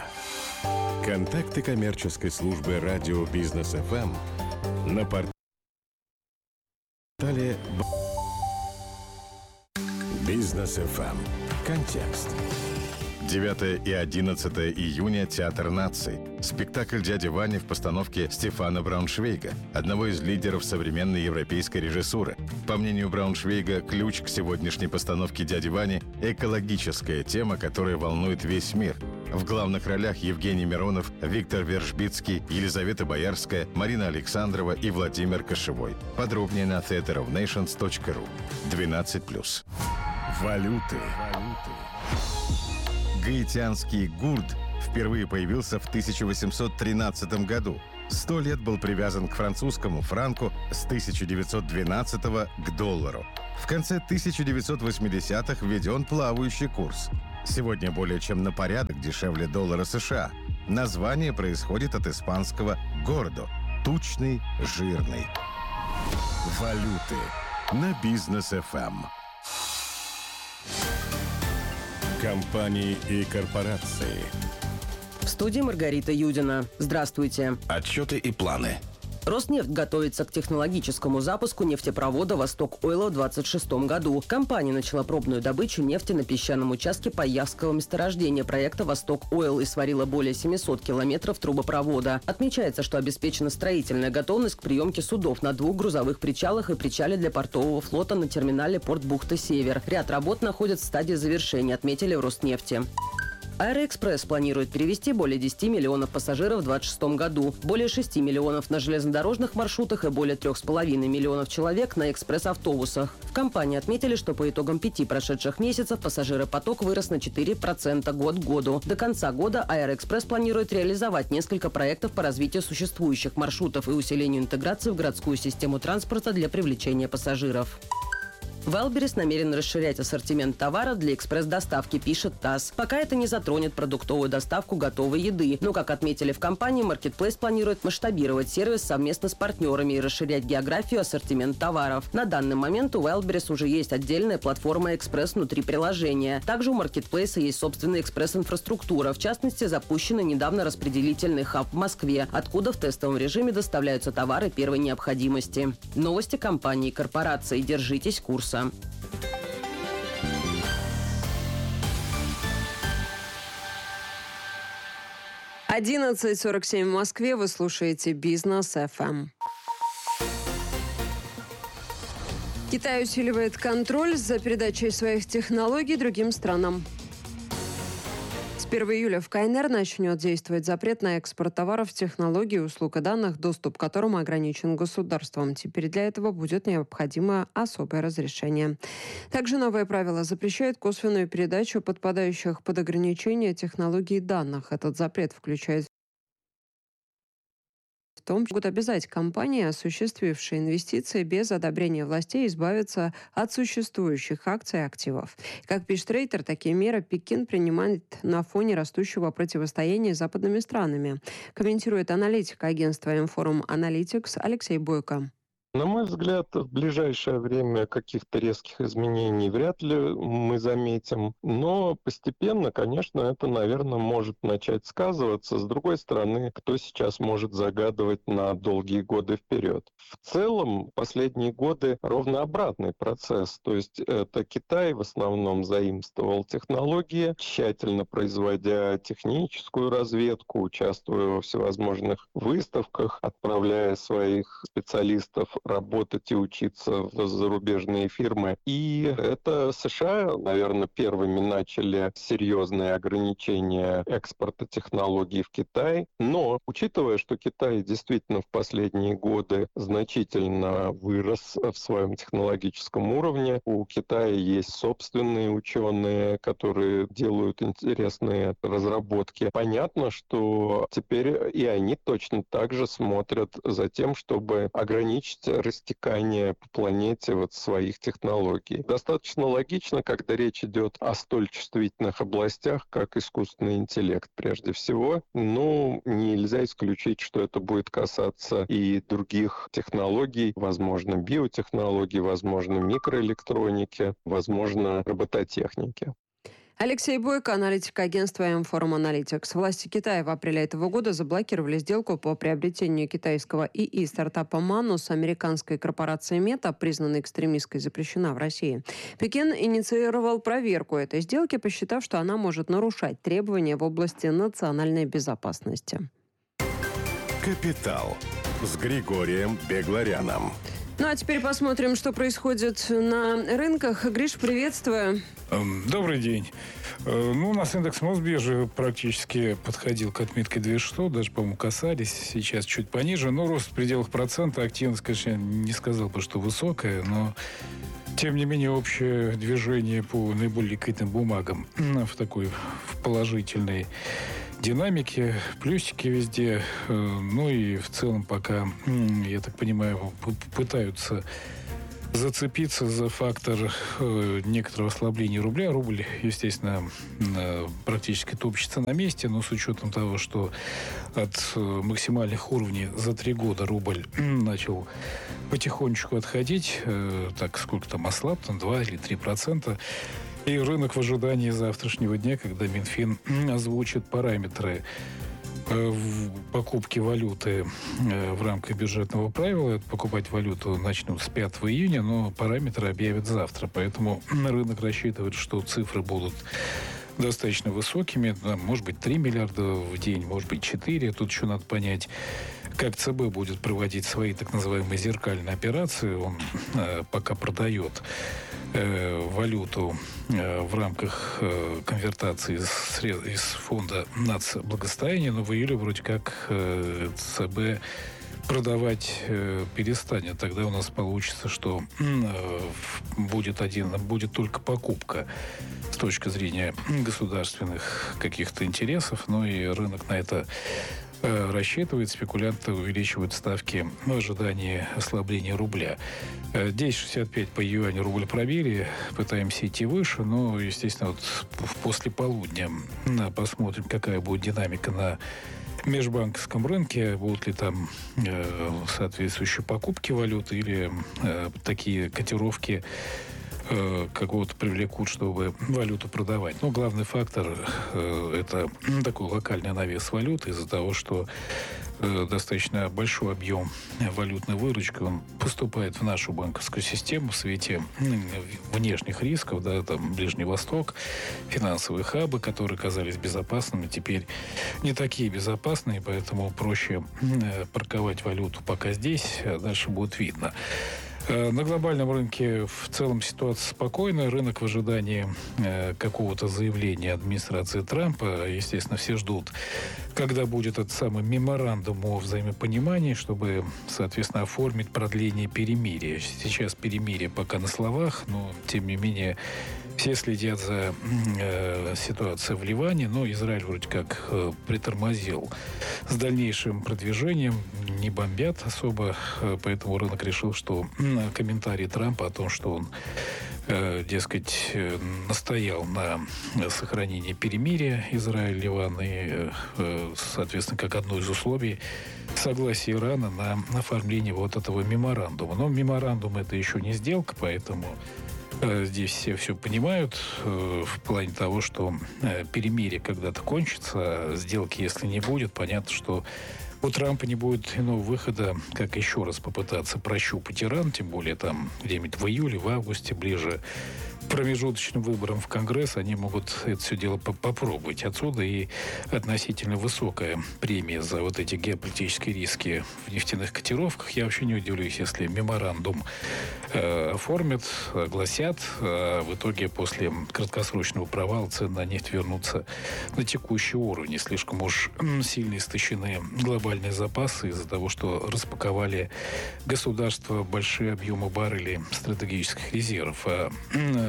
S15: Контакты коммерческой службы радио Бизнес эф эм на портале Бизнес эф эм. Контекст.
S2: девятое и одиннадцатое июня Театр наций. Спектакль «Дядя Ваня» в постановке Стефана Брауншвейга, одного из лидеров современной европейской режиссуры. По мнению Брауншвейга, ключ к сегодняшней постановке «Дяди Вани» – экологическая тема, которая волнует весь мир. В главных ролях Евгений Миронов, Виктор Вержбицкий, Елизавета Боярская, Марина Александрова и Владимир Кошевой. Подробнее на theatre of nations точка ру. двенадцать плюс. Валюты. Гаитянский гурт впервые появился в тысяча восемьсот тринадцатом году. Сто лет был привязан к французскому франку, с тысяча девятьсот двенадцатого к доллару. В конце тысяча девятьсот восьмидесятых введен плавающий курс. Сегодня более чем на порядок дешевле доллара США. Название происходит от испанского «гордо» – тучный, жирный. Валюты на Бизнес эф эм.
S15: Компании и корпорации.
S4: В студии Маргарита Юдина. Здравствуйте.
S2: Отчеты и планы.
S4: Роснефть готовится к технологическому запуску нефтепровода «Восток Ойл» в двадцать шестом году. Компания начала пробную добычу нефти на песчаном участке Паяхского месторождения проекта «Восток Ойл» и сварила более семисот километров трубопровода. Отмечается, что обеспечена строительная готовность к приемке судов на двух грузовых причалах и причале для портового флота на терминале порт Бухта-Север. Ряд работ находится в стадии завершения, отметили в Роснефти. Аэроэкспресс планирует перевезти более десяти миллионов пассажиров в двадцать шестом году, более шести миллионов на железнодорожных маршрутах и более трех с половиной миллионов человек на экспресс-автобусах. В компании отметили, что по итогам пяти прошедших месяцев пассажиропоток вырос на четыре процента год к году. До конца года Аэроэкспресс планирует реализовать несколько проектов по развитию существующих маршрутов и усилению интеграции в городскую систему транспорта для привлечения пассажиров. Wildberries намерен расширять ассортимент товаров для экспресс-доставки, пишет ТАСС. Пока это не затронет продуктовую доставку готовой еды. Но, как отметили в компании, Marketplace планирует масштабировать сервис совместно с партнерами и расширять географию ассортимент товаров. На данный момент у Wildberries уже есть отдельная платформа экспресс внутри приложения. Также у Marketplace есть собственная экспресс-инфраструктура. В частности, запущен недавно распределительный хаб в Москве, откуда в тестовом режиме доставляются товары первой необходимости. Новости компании и корпорации. Держитесь курса.
S3: одиннадцать сорок семь в Москве. Вы слушаете Бизнес эф эм. Китай усиливает контроль за передачей своих технологий другим странам. С первого июля в ка эн эр начнет действовать запрет на экспорт товаров, технологий, услуг и данных, доступ к которым ограничен государством. Теперь для этого будет необходимо особое разрешение. Также новое правило запрещает косвенную передачу подпадающих под ограничение технологий данных. Этот запрет включает в том, могут обязать компании, осуществившие инвестиции без одобрения властей, избавиться от существующих акций и активов. Как пишет Рейтер, такие меры Пекин принимает на фоне растущего противостояния с западными странами. Комментирует аналитик агентства Inforum Analytics Алексей Бойко.
S5: На мой взгляд, в ближайшее время каких-то резких изменений вряд ли мы заметим. Но постепенно, конечно, это, наверное, может начать сказываться. С другой стороны, кто сейчас может загадывать на долгие годы вперед? В целом, последние годы ровно обратный процесс. То есть это Китай в основном заимствовал технологии, тщательно производя техническую разведку, участвуя во всевозможных выставках, отправляя своих специалистов работать и учиться в зарубежные фирмы. И это США, наверное, первыми начали серьезные ограничения экспорта технологий в Китай. Но, учитывая, что Китай действительно в последние годы значительно вырос в своем технологическом уровне, у Китая есть собственные ученые, которые делают интересные разработки. Понятно, что теперь и они точно так же смотрят за тем, чтобы ограничить растекание по планете вот своих технологий. Достаточно логично, когда речь идет о столь чувствительных областях, как искусственный интеллект прежде всего. Но нельзя исключить, что это будет касаться и других технологий, возможно, биотехнологий, возможно, микроэлектроники, возможно, робототехники.
S3: Алексей Бойко, аналитик агентства М-Форум Аналитикс. Власти Китая в апреле этого года заблокировали сделку по приобретению китайского ИИ-стартапа «Манус» американской корпорации Мета, признанной экстремистской, запрещена в России. Пекин инициировал проверку этой сделки, посчитав, что она может нарушать требования в области национальной безопасности.
S2: «Капитал» с Григорием Бегларяном.
S3: Ну а теперь посмотрим, что происходит на рынках. Гриш, приветствую.
S6: Добрый день. Ну, у нас индекс Мосбиржи практически подходил к отметке две тысячи сто, даже, по-моему, касались. Сейчас чуть пониже, но рост в пределах процента. Активность, конечно, не сказал бы, что высокая, но тем не менее общее движение по наиболее ликвидным бумагам в такой в положительной динамики, плюсики везде. Ну и в целом пока, я так понимаю, пытаются зацепиться за фактор некоторого ослабления рубля. Рубль, естественно, практически топчется на месте, но с учетом того, что от максимальных уровней за три года рубль начал потихонечку отходить, так сколько там ослаб, там два или три процента. И рынок в ожидании завтрашнего дня, когда Минфин озвучит параметры покупки валюты в рамках бюджетного правила. Покупать валюту начнут с пятого июня, но параметры объявят завтра. Поэтому рынок рассчитывает, что цифры будут достаточно высокими. Может быть, три миллиарда в день, может быть, четыре. Тут еще надо понять, как ЦБ будет проводить свои так называемые зеркальные операции. Он э, пока продает э, валюту э, в рамках э, конвертации из, из фонда нацблагосостояния, но в июле вроде как э, ЦБ продавать э, перестанет. Тогда у нас получится, что э, будет один, будет только покупка с точки зрения государственных каких-то интересов, но и рынок на это рассчитывает, спекулянты увеличивают ставки в ожидании ослабления рубля. десять шестьдесят пять по юаню рубль пробили, пытаемся идти выше, но, естественно, вот после полудня посмотрим, какая будет динамика на межбанковском рынке, будут ли там э, соответствующие покупки валюты или э, такие котировки какого-то привлекут, чтобы валюту продавать. Но главный фактор э, это такой локальный навес валюты из-за того, что э, достаточно большой объем валютной выручки, он поступает в нашу банковскую систему в свете внешних рисков, да, там Ближний Восток, финансовые хабы, которые казались безопасными, теперь не такие безопасные, поэтому проще э, парковать валюту пока здесь, а дальше будет видно. На глобальном рынке в целом ситуация спокойная. Рынок в ожидании э, какого-то заявления администрации Трампа. Естественно, все ждут, когда будет этот самый меморандум о взаимопонимании, чтобы, соответственно, оформить продление перемирия. Сейчас перемирие пока на словах, но, тем не менее, все следят за э, ситуацией в Ливане, но Израиль вроде как э, притормозил с дальнейшим продвижением, не бомбят особо, э, поэтому рынок решил, что э, комментарий Трампа о том, что он, э, дескать, э, настоял на сохранении перемирия Израиль-Ливан и, э, соответственно, как одно из условий согласия Ирана на оформление вот этого меморандума. Но меморандум — это еще не сделка, поэтому здесь все все понимают э, в плане того, что э, перемирие когда-то кончится, а сделки, если не будет, понятно, что у Трампа не будет иного выхода, как еще раз попытаться прощупать Иран, тем более там где-нибудь в июле, в августе, ближе к промежуточным выборам в Конгресс, они могут это все дело попробовать. Отсюда и относительно высокая премия за вот эти геополитические риски в нефтяных котировках. Я вообще не удивлюсь, если меморандум э, оформят, огласят, а в итоге после краткосрочного провала цены на нефть вернутся на текущий уровень. Слишком уж сильно истощены глобальные запасы из-за того, что распаковали государства большие объемы баррелей стратегических резервов. А э,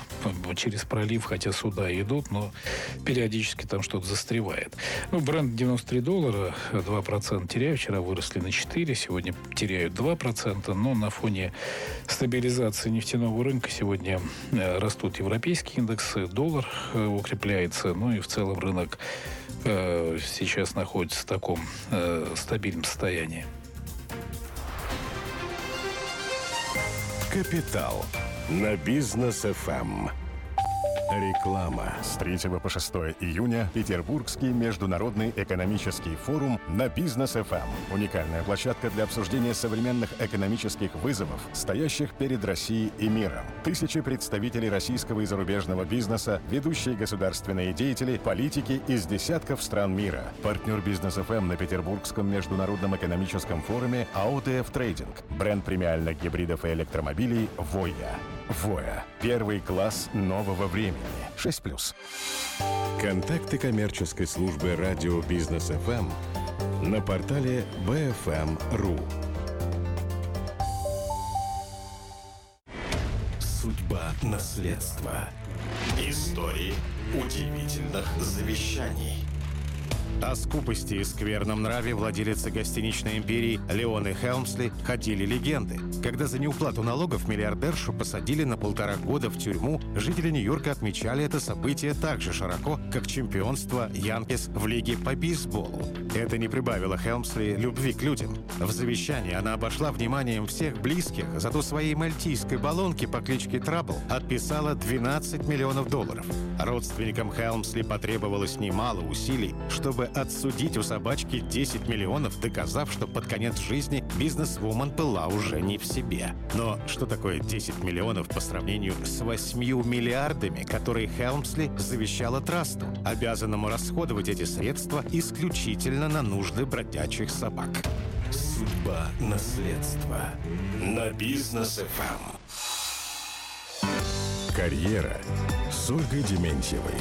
S6: через пролив, хотя суда идут, но периодически там что-то застревает. Ну, бренд девяносто три доллара, два процента теряют. Вчера выросли на четыре, сегодня теряют два процента. Но на фоне стабилизации нефтяного рынка сегодня растут европейские индексы, доллар укрепляется, ну и в целом рынок э, сейчас находится в таком э, стабильном состоянии.
S2: Капитал на Бизнес эф эм. Реклама. С третьего по шестое июня Петербургский международный экономический форум на Бизнес эф эм. Уникальная площадка для обсуждения современных экономических вызовов, стоящих перед Россией и миром. Тысячи представителей российского и зарубежного бизнеса, ведущие государственные деятели, политики из десятков стран мира. Партнер Бизнес эф эм на Петербургском международном экономическом форуме эй о ди эф Трейдинг. Бренд премиальных гибридов и электромобилей «Воя». Воя. Первый класс нового времени. шесть плюс.
S15: Контакты коммерческой службы радио Бизнес эф эм на портале би эф эм точка ру.
S2: Судьба наследства. Истории удивительных завещаний.
S7: О скупости и скверном нраве владелицы гостиничной империи Леоны Хелмсли ходили легенды. Когда за неуплату налогов миллиардершу посадили на полтора года в тюрьму, жители Нью-Йорка отмечали это событие так же широко, как чемпионство Янкис в лиге по бейсболу. Это не прибавило Хелмсли любви к людям. В завещании она обошла вниманием всех близких, зато своей мальтийской баллонке по кличке Трабл отписала двенадцать миллионов долларов. Родственникам Хелмсли потребовалось немало усилий, чтобы отсудить у собачки десять миллионов, доказав, что под конец жизни бизнесвумен была уже не в себе. Но что такое десять миллионов по сравнению с восьмью миллиардами, которые Хелмсли завещала трасту, обязанному расходовать эти средства исключительно на нужды бродячих собак?
S2: Судьба наследства на Бизнес эф эм.
S15: Карьера с Ольгой Дементьевой.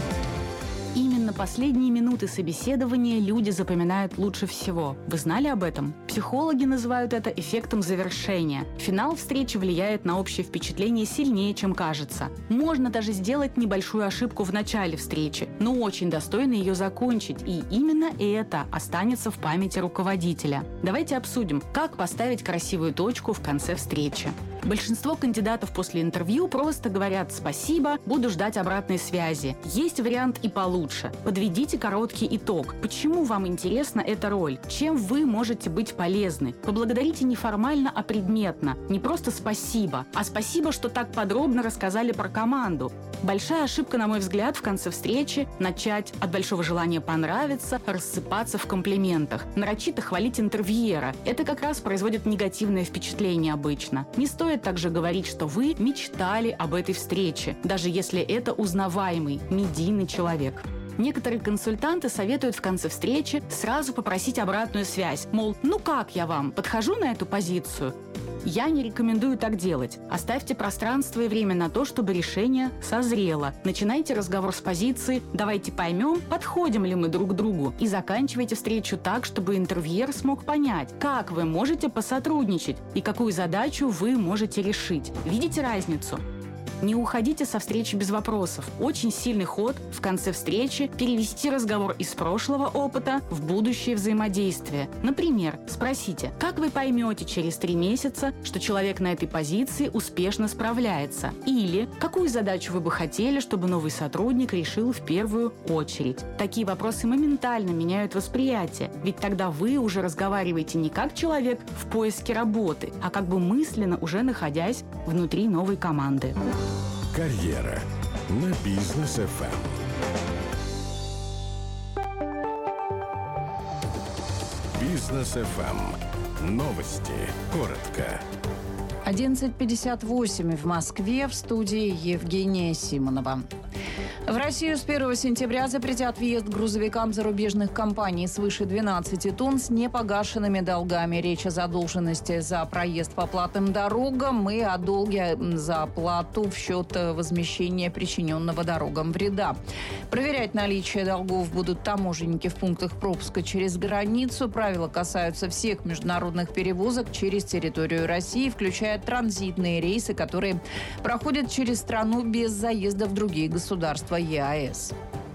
S8: Именно последние минуты собеседования люди запоминают лучше всего. Вы знали об этом? Психологи называют это эффектом завершения. Финал встречи влияет на общее впечатление сильнее, чем кажется. Можно даже сделать небольшую ошибку в начале встречи, но очень достойно ее закончить, и именно это останется в памяти руководителя. Давайте обсудим, как поставить красивую точку в конце встречи. Большинство кандидатов после интервью просто говорят «спасибо, буду ждать обратной связи». Есть вариант и получше. Подведите короткий итог. Почему вам интересна эта роль? Чем вы можете быть полезны? Поблагодарите не формально, а предметно. Не просто «спасибо», а «спасибо, что так подробно рассказали про команду». Большая ошибка, на мой взгляд, в конце встречи – начать от большого желания понравиться, рассыпаться в комплиментах, нарочито хвалить интервьюера. Это как раз производит негативное впечатление обычно. Не стоит также говорить, что вы мечтали об этой встрече, даже если это узнаваемый, медийный человек. Некоторые консультанты советуют в конце встречи сразу попросить обратную связь, мол, ну как я вам, подхожу на эту позицию? Я не рекомендую так делать. Оставьте пространство и время на то, чтобы решение созрело. Начинайте разговор с позиции «давайте поймем, подходим ли мы друг к другу», и заканчивайте встречу так, чтобы интервьюер смог понять, как вы можете посотрудничать и какую задачу вы можете решить. Видите разницу? Не уходите со встречи без вопросов. Очень сильный ход в конце встречи перевести разговор из прошлого опыта в будущее взаимодействие. Например, спросите, как вы поймете через три месяца, что человек на этой позиции успешно справляется? Или какую задачу вы бы хотели, чтобы новый сотрудник решил в первую очередь? Такие вопросы моментально меняют восприятие, ведь тогда вы уже разговариваете не как человек в поиске работы, а как бы мысленно уже находясь внутри новой команды.
S15: Карьера на Бизнес эф эм. Бизнес эф эм. Новости. Коротко.
S10: одиннадцать пятьдесят восемь в Москве, в студии Евгения Симонова. В Россию с первого сентября запретят въезд грузовикам зарубежных компаний свыше двенадцати тонн с непогашенными долгами. Речь о задолженности за проезд по платным дорогам и о долге за оплату в счет возмещения причиненного дорогам вреда. Проверять наличие долгов будут таможенники в пунктах пропуска через границу. Правила касаются всех международных перевозок через территорию России, включая транзитные рейсы, которые проходят через страну без заезда в другие государства ЕАЭС.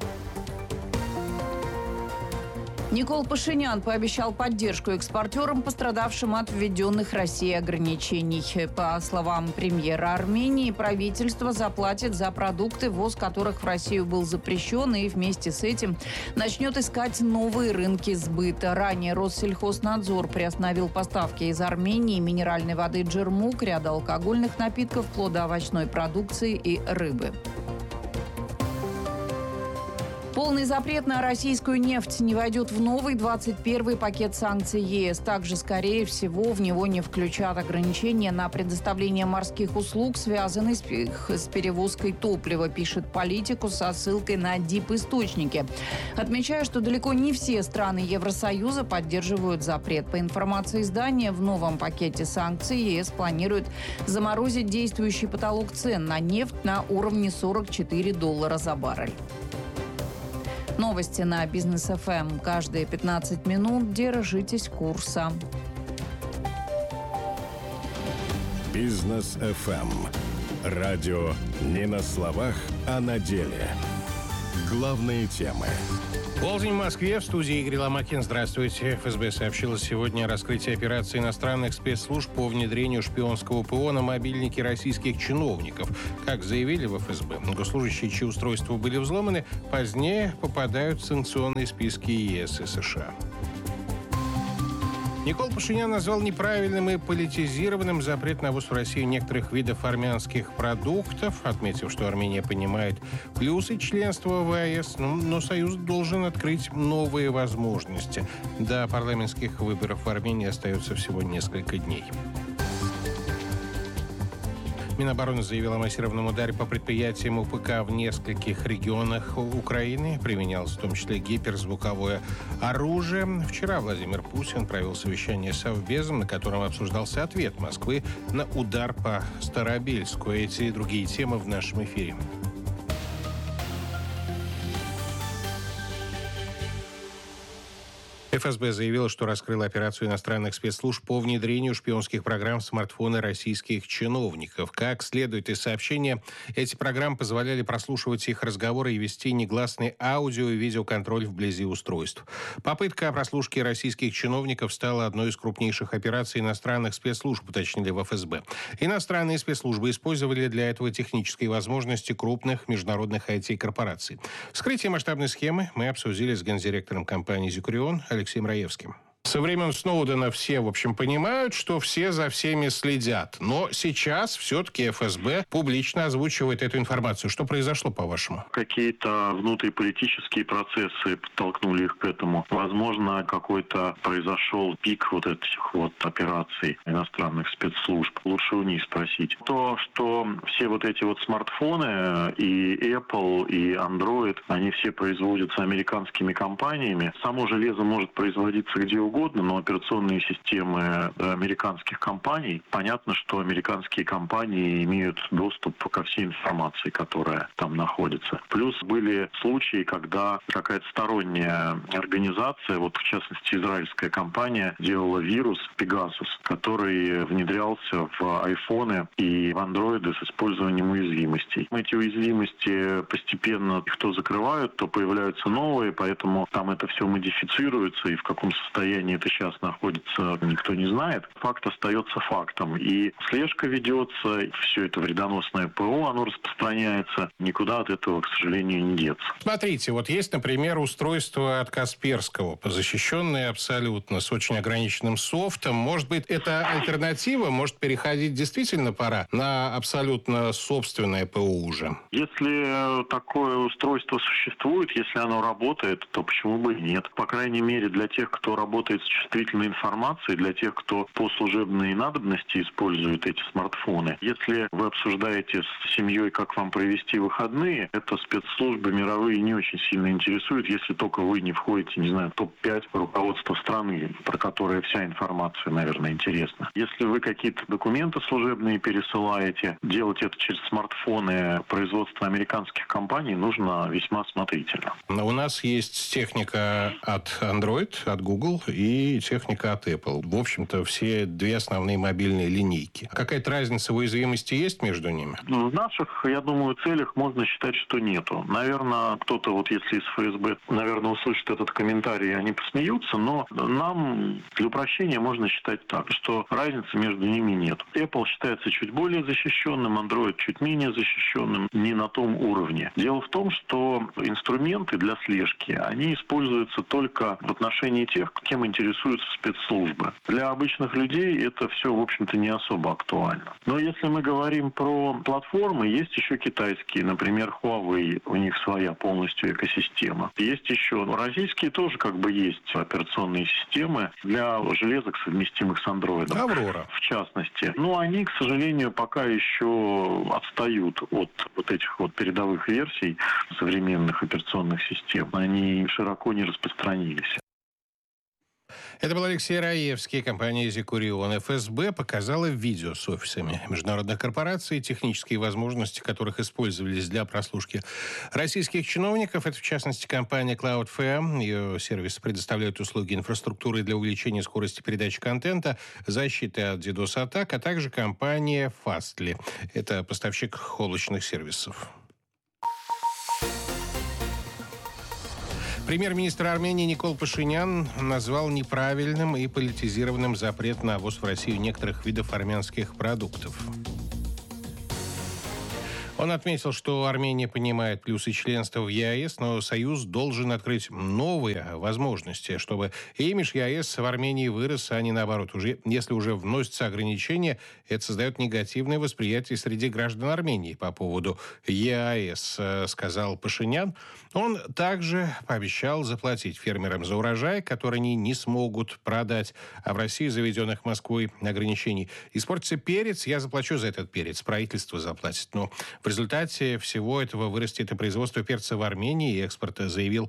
S10: Никол Пашинян пообещал поддержку экспортерам, пострадавшим от введенных Россией ограничений. По словам премьера Армении, правительство заплатит за продукты, ввоз которых в Россию был запрещен, и вместе с этим начнет искать новые рынки сбыта. Ранее Россельхознадзор приостановил поставки из Армении минеральной воды «Джермук», ряда алкогольных напитков, плодоовощной продукции и рыбы. Полный запрет на российскую нефть не войдет в новый двадцать первый пакет санкций ЕС. Также, скорее всего, в него не включат ограничения на предоставление морских услуг, связанных с перевозкой топлива, пишет Политику со ссылкой на дип-источники. Отмечаю, что далеко не все страны Евросоюза поддерживают запрет. По информации издания, в новом пакете санкций ЕС планирует заморозить действующий потолок цен на нефть на уровне сорок четыре доллара за баррель. Новости на Бизнес эф эм. Каждые пятнадцать минут держитесь курса.
S15: Бизнес эф эм. Радио не на словах, а на деле. Главные темы.
S1: Полдень в Москве. В студии Игорь Ломакин. Здравствуйте. эф эс бэ сообщила сегодня о раскрытии операции иностранных спецслужб по внедрению шпионского ПО на мобильники российских чиновников. Как заявили в эф эс бэ, госслужащие, чьи устройства были взломаны, позднее попадают в санкционные списки ЕС и США. Никол Пашинян назвал неправильным и политизированным запрет на ввоз в Россию некоторых видов армянских продуктов, отметив, что Армения понимает плюсы членства в е эс, но, но Союз должен открыть новые возможности. До парламентских выборов в Армении остается всего несколько дней. Минобороны заявила о массированном ударе по предприятиям у пэ ка в нескольких регионах Украины. Применялось в том числе гиперзвуковое оружие. Вчера Владимир Путин провел совещание с Совбезом, на котором обсуждался ответ Москвы на удар по Старобельску. Эти и другие темы в нашем эфире. эф эс бэ заявила, что раскрыла операцию иностранных спецслужб по внедрению шпионских программ в смартфоны российских чиновников. Как следует из сообщения, эти программы позволяли прослушивать их разговоры и вести негласный аудио- и видеоконтроль вблизи устройств. Попытка прослушки российских чиновников стала одной из крупнейших операций иностранных спецслужб, уточнили в эф эс бэ. Иностранные спецслужбы использовали для этого технические возможности крупных международных ай ти-корпораций. Вскрытие масштабной схемы мы обсудили с гендиректором компании «Зикурион» Алексеем Раевским. Со времен Сноудена все, в общем, понимают, что все за всеми следят. Но сейчас все-таки эф эс бэ публично озвучивает эту информацию. Что произошло, по-вашему?
S13: Какие-то внутриполитические процессы подтолкнули их к этому. Возможно, какой-то произошел пик вот этих вот операций иностранных спецслужб. Лучше у них спросить. То, что все вот эти вот смартфоны, и Apple, и Android, они все производятся американскими компаниями. Само железо может производиться где угодно. Угодно, но операционные системы американских компаний, понятно, что американские компании имеют доступ ко всей информации, которая там находится. Плюс были случаи, когда какая-то сторонняя организация, вот в частности израильская компания, делала вирус Pegasus, который внедрялся в айфоны и в андроиды с использованием уязвимостей. Эти уязвимости постепенно их то закрывают, то появляются новые, поэтому там это все модифицируется, и в каком состоянии это сейчас находится, никто не знает. Факт остается фактом. И слежка ведется, все это вредоносное ПО, оно распространяется. Никуда от этого, к сожалению, не деться.
S1: Смотрите, вот есть, например, устройство от Касперского, защищенное абсолютно, с очень ограниченным софтом. Может быть, это альтернатива? Может, переходить действительно пора на абсолютно собственное ПО уже?
S13: Если такое устройство существует, если оно работает, то почему бы и нет? По крайней мере, для тех, кто работает с чувствительной информацией, для тех, кто по служебной надобности использует эти смартфоны. Если вы обсуждаете с семьей, как вам провести выходные, это спецслужбы мировые не очень сильно интересуют, если только вы не входите, не знаю, в топ пять руководства страны, про которое вся информация, наверное, интересна. Если вы какие-то документы служебные пересылаете, делать это через смартфоны производства американских компаний нужно весьма осмотрительно.
S1: У нас есть техника от Android, от Google и техника от Apple. В общем-то, все две основные мобильные линейки. Какая-то разница в уязвимости есть между ними?
S13: В наших, я думаю, целях можно считать, что нету. Наверное, кто-то, вот если из эф эс бэ, наверное, услышит этот комментарий, они посмеются, но нам для упрощения можно считать так, что разницы между ними нет. Apple считается чуть более защищенным, Android чуть менее защищенным, не на том уровне. Дело в том, что инструменты для слежки, они используются только в отношении тех, кем этим интересуются спецслужбы. Для обычных людей это все, в общем-то, не особо актуально. Но если мы говорим про платформы, есть еще китайские, например, Huawei, у них своя полностью экосистема. Есть еще российские тоже как бы есть операционные системы для железок, совместимых с Android.
S1: Аврора.
S13: В частности. Но они, к сожалению, пока еще отстают от вот этих вот передовых версий современных операционных систем. Они широко не распространились.
S1: Это был Алексей Раевский. Компания «Зикурион». эф эс бэ показала видео с офисами международных корпораций, технические возможности которых использовались для прослушки российских чиновников. Это, в частности, компания Cloudflare. Ее сервисы предоставляют услуги инфраструктуры для увеличения скорости передачи контента, защиты от дидос-атак, а также компания Fastly. Это поставщик облачных сервисов. Премьер-министр Армении Никол Пашинян назвал неправильным и политизированным запрет на ввоз в Россию некоторых видов армянских продуктов. Он отметил, что Армения понимает плюсы членства в ЕАЭС, но Союз должен открыть новые возможности, чтобы имидж ЕАЭС в Армении вырос, а не наоборот. Уже, если уже вносятся ограничения, это создает негативное восприятие среди граждан Армении по поводу ЕАЭС, сказал Пашинян. Он также пообещал заплатить фермерам за урожай, который они не смогут продать, а в России заведенных Москвой ограничений. Испортится перец, я заплачу за этот перец, правительство заплатит. Но в результате всего этого вырастет и производство перца в Армении, и экспорт, заявил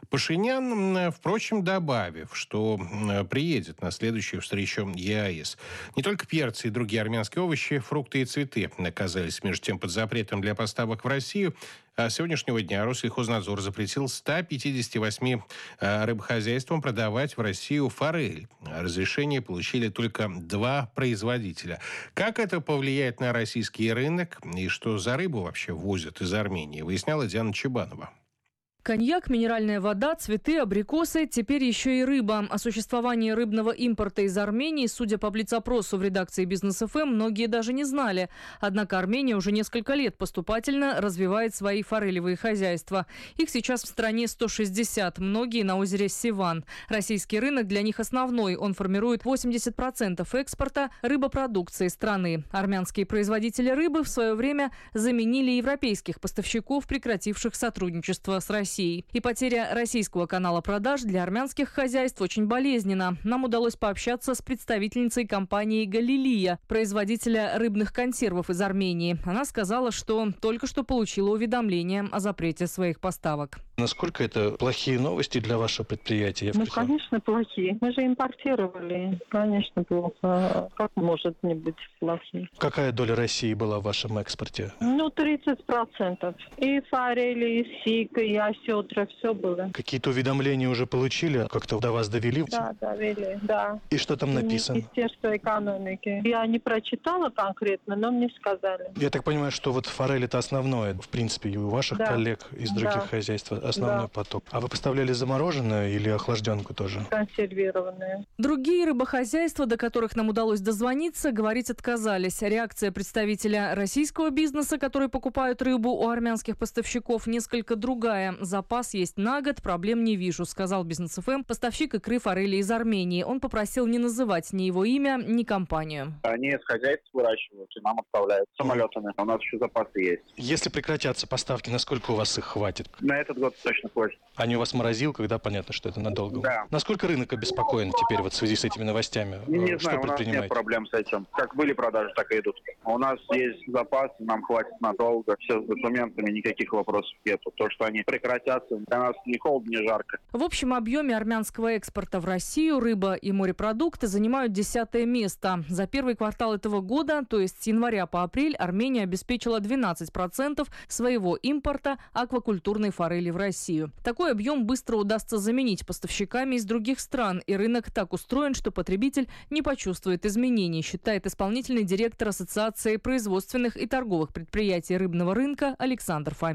S1: Пашинян, впрочем, добавив, что приедет на следующую встречу ЕАЭС. Не только перцы и другие армянские овощи, фрукты и цветы оказались между тем под запретом для поставок в Россию. А с сегодняшнего дня Россельхознадзор запретил ста пятидесяти восьми рыбохозяйствам продавать в Россию форель. Разрешение получили только два производителя. Как это повлияет на российский рынок и что за рыбу вообще возят из Армении, выясняла Диана Чебанова.
S9: Коньяк, минеральная вода, цветы, абрикосы, теперь еще и рыба. О существовании рыбного импорта из Армении, судя по блиц-опросу в редакции Бизнес эф эм, многие даже не знали. Однако Армения уже несколько лет поступательно развивает свои форелевые хозяйства. Их сейчас в стране сто шестьдесят, многие на озере Севан. Российский рынок для них основной. Он формирует восемьдесят процентов экспорта рыбопродукции страны. Армянские производители рыбы в свое время заменили европейских поставщиков, прекративших сотрудничество с Россией. И потеря российского канала продаж для армянских хозяйств очень болезненна. Нам удалось пообщаться с представительницей компании «Галилия», производителя рыбных консервов из Армении. Она сказала, что только что получила уведомление о запрете своих поставок.
S11: Насколько это плохие новости для вашего предприятия?
S14: Ну, конечно, плохие. Мы же импортировали. Конечно, плохо. Как может не быть плохие?
S11: Какая доля России была в вашем экспорте?
S14: Ну, тридцать процентов. И форели, и сик, и осетра, все было.
S11: Какие-то уведомления уже получили? Как-то до вас довели?
S14: Да, довели, да.
S11: И что там написано?
S14: Министерство экономики. Я не прочитала конкретно, но мне сказали.
S11: Я так понимаю, что вот форель это основное, в принципе, и у ваших да. коллег из других да. хозяйств основной да. поток. А вы поставляли замороженную или охлажденку тоже?
S14: Консервированную.
S9: Другие рыбохозяйства, до которых нам удалось дозвониться, говорить отказались. Реакция представителя российского бизнеса, который покупают рыбу у армянских поставщиков, несколько другая. Запас есть на год, проблем не вижу, сказал Бизнес эф эм поставщик икры форели из Армении. Он попросил не называть ни его имя, ни компанию.
S24: Они из хозяйств выращивают и нам отправляют самолетами. У нас еще запасы есть.
S11: Если прекратятся поставки, насколько у вас их хватит?
S24: На этот год точно хватит.
S11: Они у вас морозилка, да, понятно, что это надолго.
S24: Да.
S11: Насколько рынок обеспокоен теперь вот в связи с этими новостями?
S24: Не
S11: что
S24: знаю, у нас нет проблем с этим. Как были продажи, так и идут. У нас есть запас, нам хватит надолго. Все с документами, никаких вопросов нету. То, что они прекратятся, для нас ни холодно, ни жарко.
S9: В общем объеме армянского экспорта в Россию рыба и морепродукты занимают десятое место. За первый квартал этого года, то есть с января по апрель, Армения обеспечила двенадцать процентов своего импорта аквакультурной форели в Россию. Такой объем быстро удастся заменить поставщиками из других стран, и рынок так устроен, что потребитель не почувствует изменений, считает исполнительный директор Ассоциации производственных и торговых предприятий рыбного рынка Александр Фомин.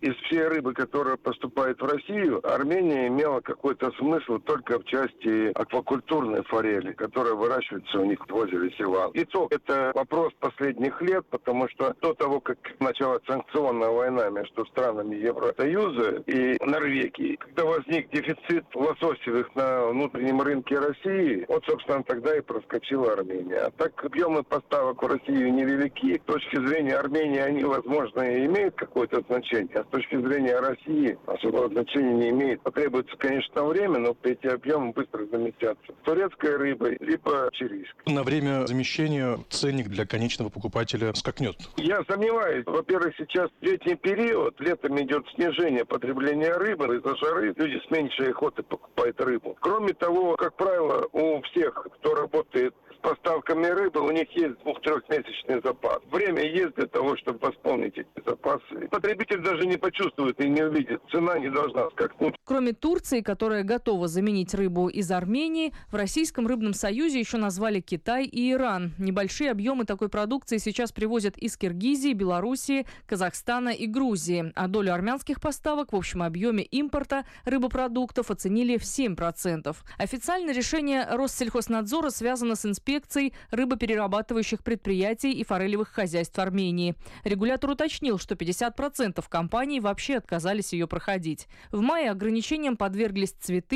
S12: Из всей рыбы, которая поступает в Россию, Армения имела какой-то смысл только в части аквакультурной форели, которая выращивается у них в озере Севал. И то это вопрос последних лет, потому что до того, как началась санкционная война между странами Евросоюза и Норвегии, когда возник дефицит лососевых на внутреннем рынке России, вот, собственно, тогда и проскочила Армения. А так объемы поставок в Россию невелики. С точки зрения Армении они, возможно, и имеют какое-то значение, а с точки зрения России особого значения не имеет. Потребуется, конечно, время, но эти объемы быстро заместятся турецкой рыбой, либо чилийской.
S11: На время замещения ценник для конечного покупателя скакнет?
S12: Я сомневаюсь. Во-первых, сейчас летний период, летом идет снижение потребления рыбы, из-за жары люди с меньшей охотой покупают рыбу. Кроме того, как правило, у всех, кто работает с поставками рыбы, у них есть двух-трехмесячный запас. Время есть для того, чтобы восполнить эти запасы. Потребитель даже не почувствует и не увидит. Цена не должна скакнуть.
S9: Кроме Турции, которая готова заменить рыбу из Армении, в Российском рыбном союзе еще назвали Китай и Иран. Небольшие объемы такой продукции сейчас привозят из Киргизии, Белоруссии, Казахстана и Грузии. А долю армянских поставок в общем объеме импорта рыбопродуктов оценили в семь процентов. Официальное решение Россельхознадзора связано с инспекцией рыбоперерабатывающих предприятий и форелевых хозяйств Армении. Регулятор уточнил, что пятьдесят процентов компаний вообще отказались ее проходить. В мае ограничениям подверглись цветы,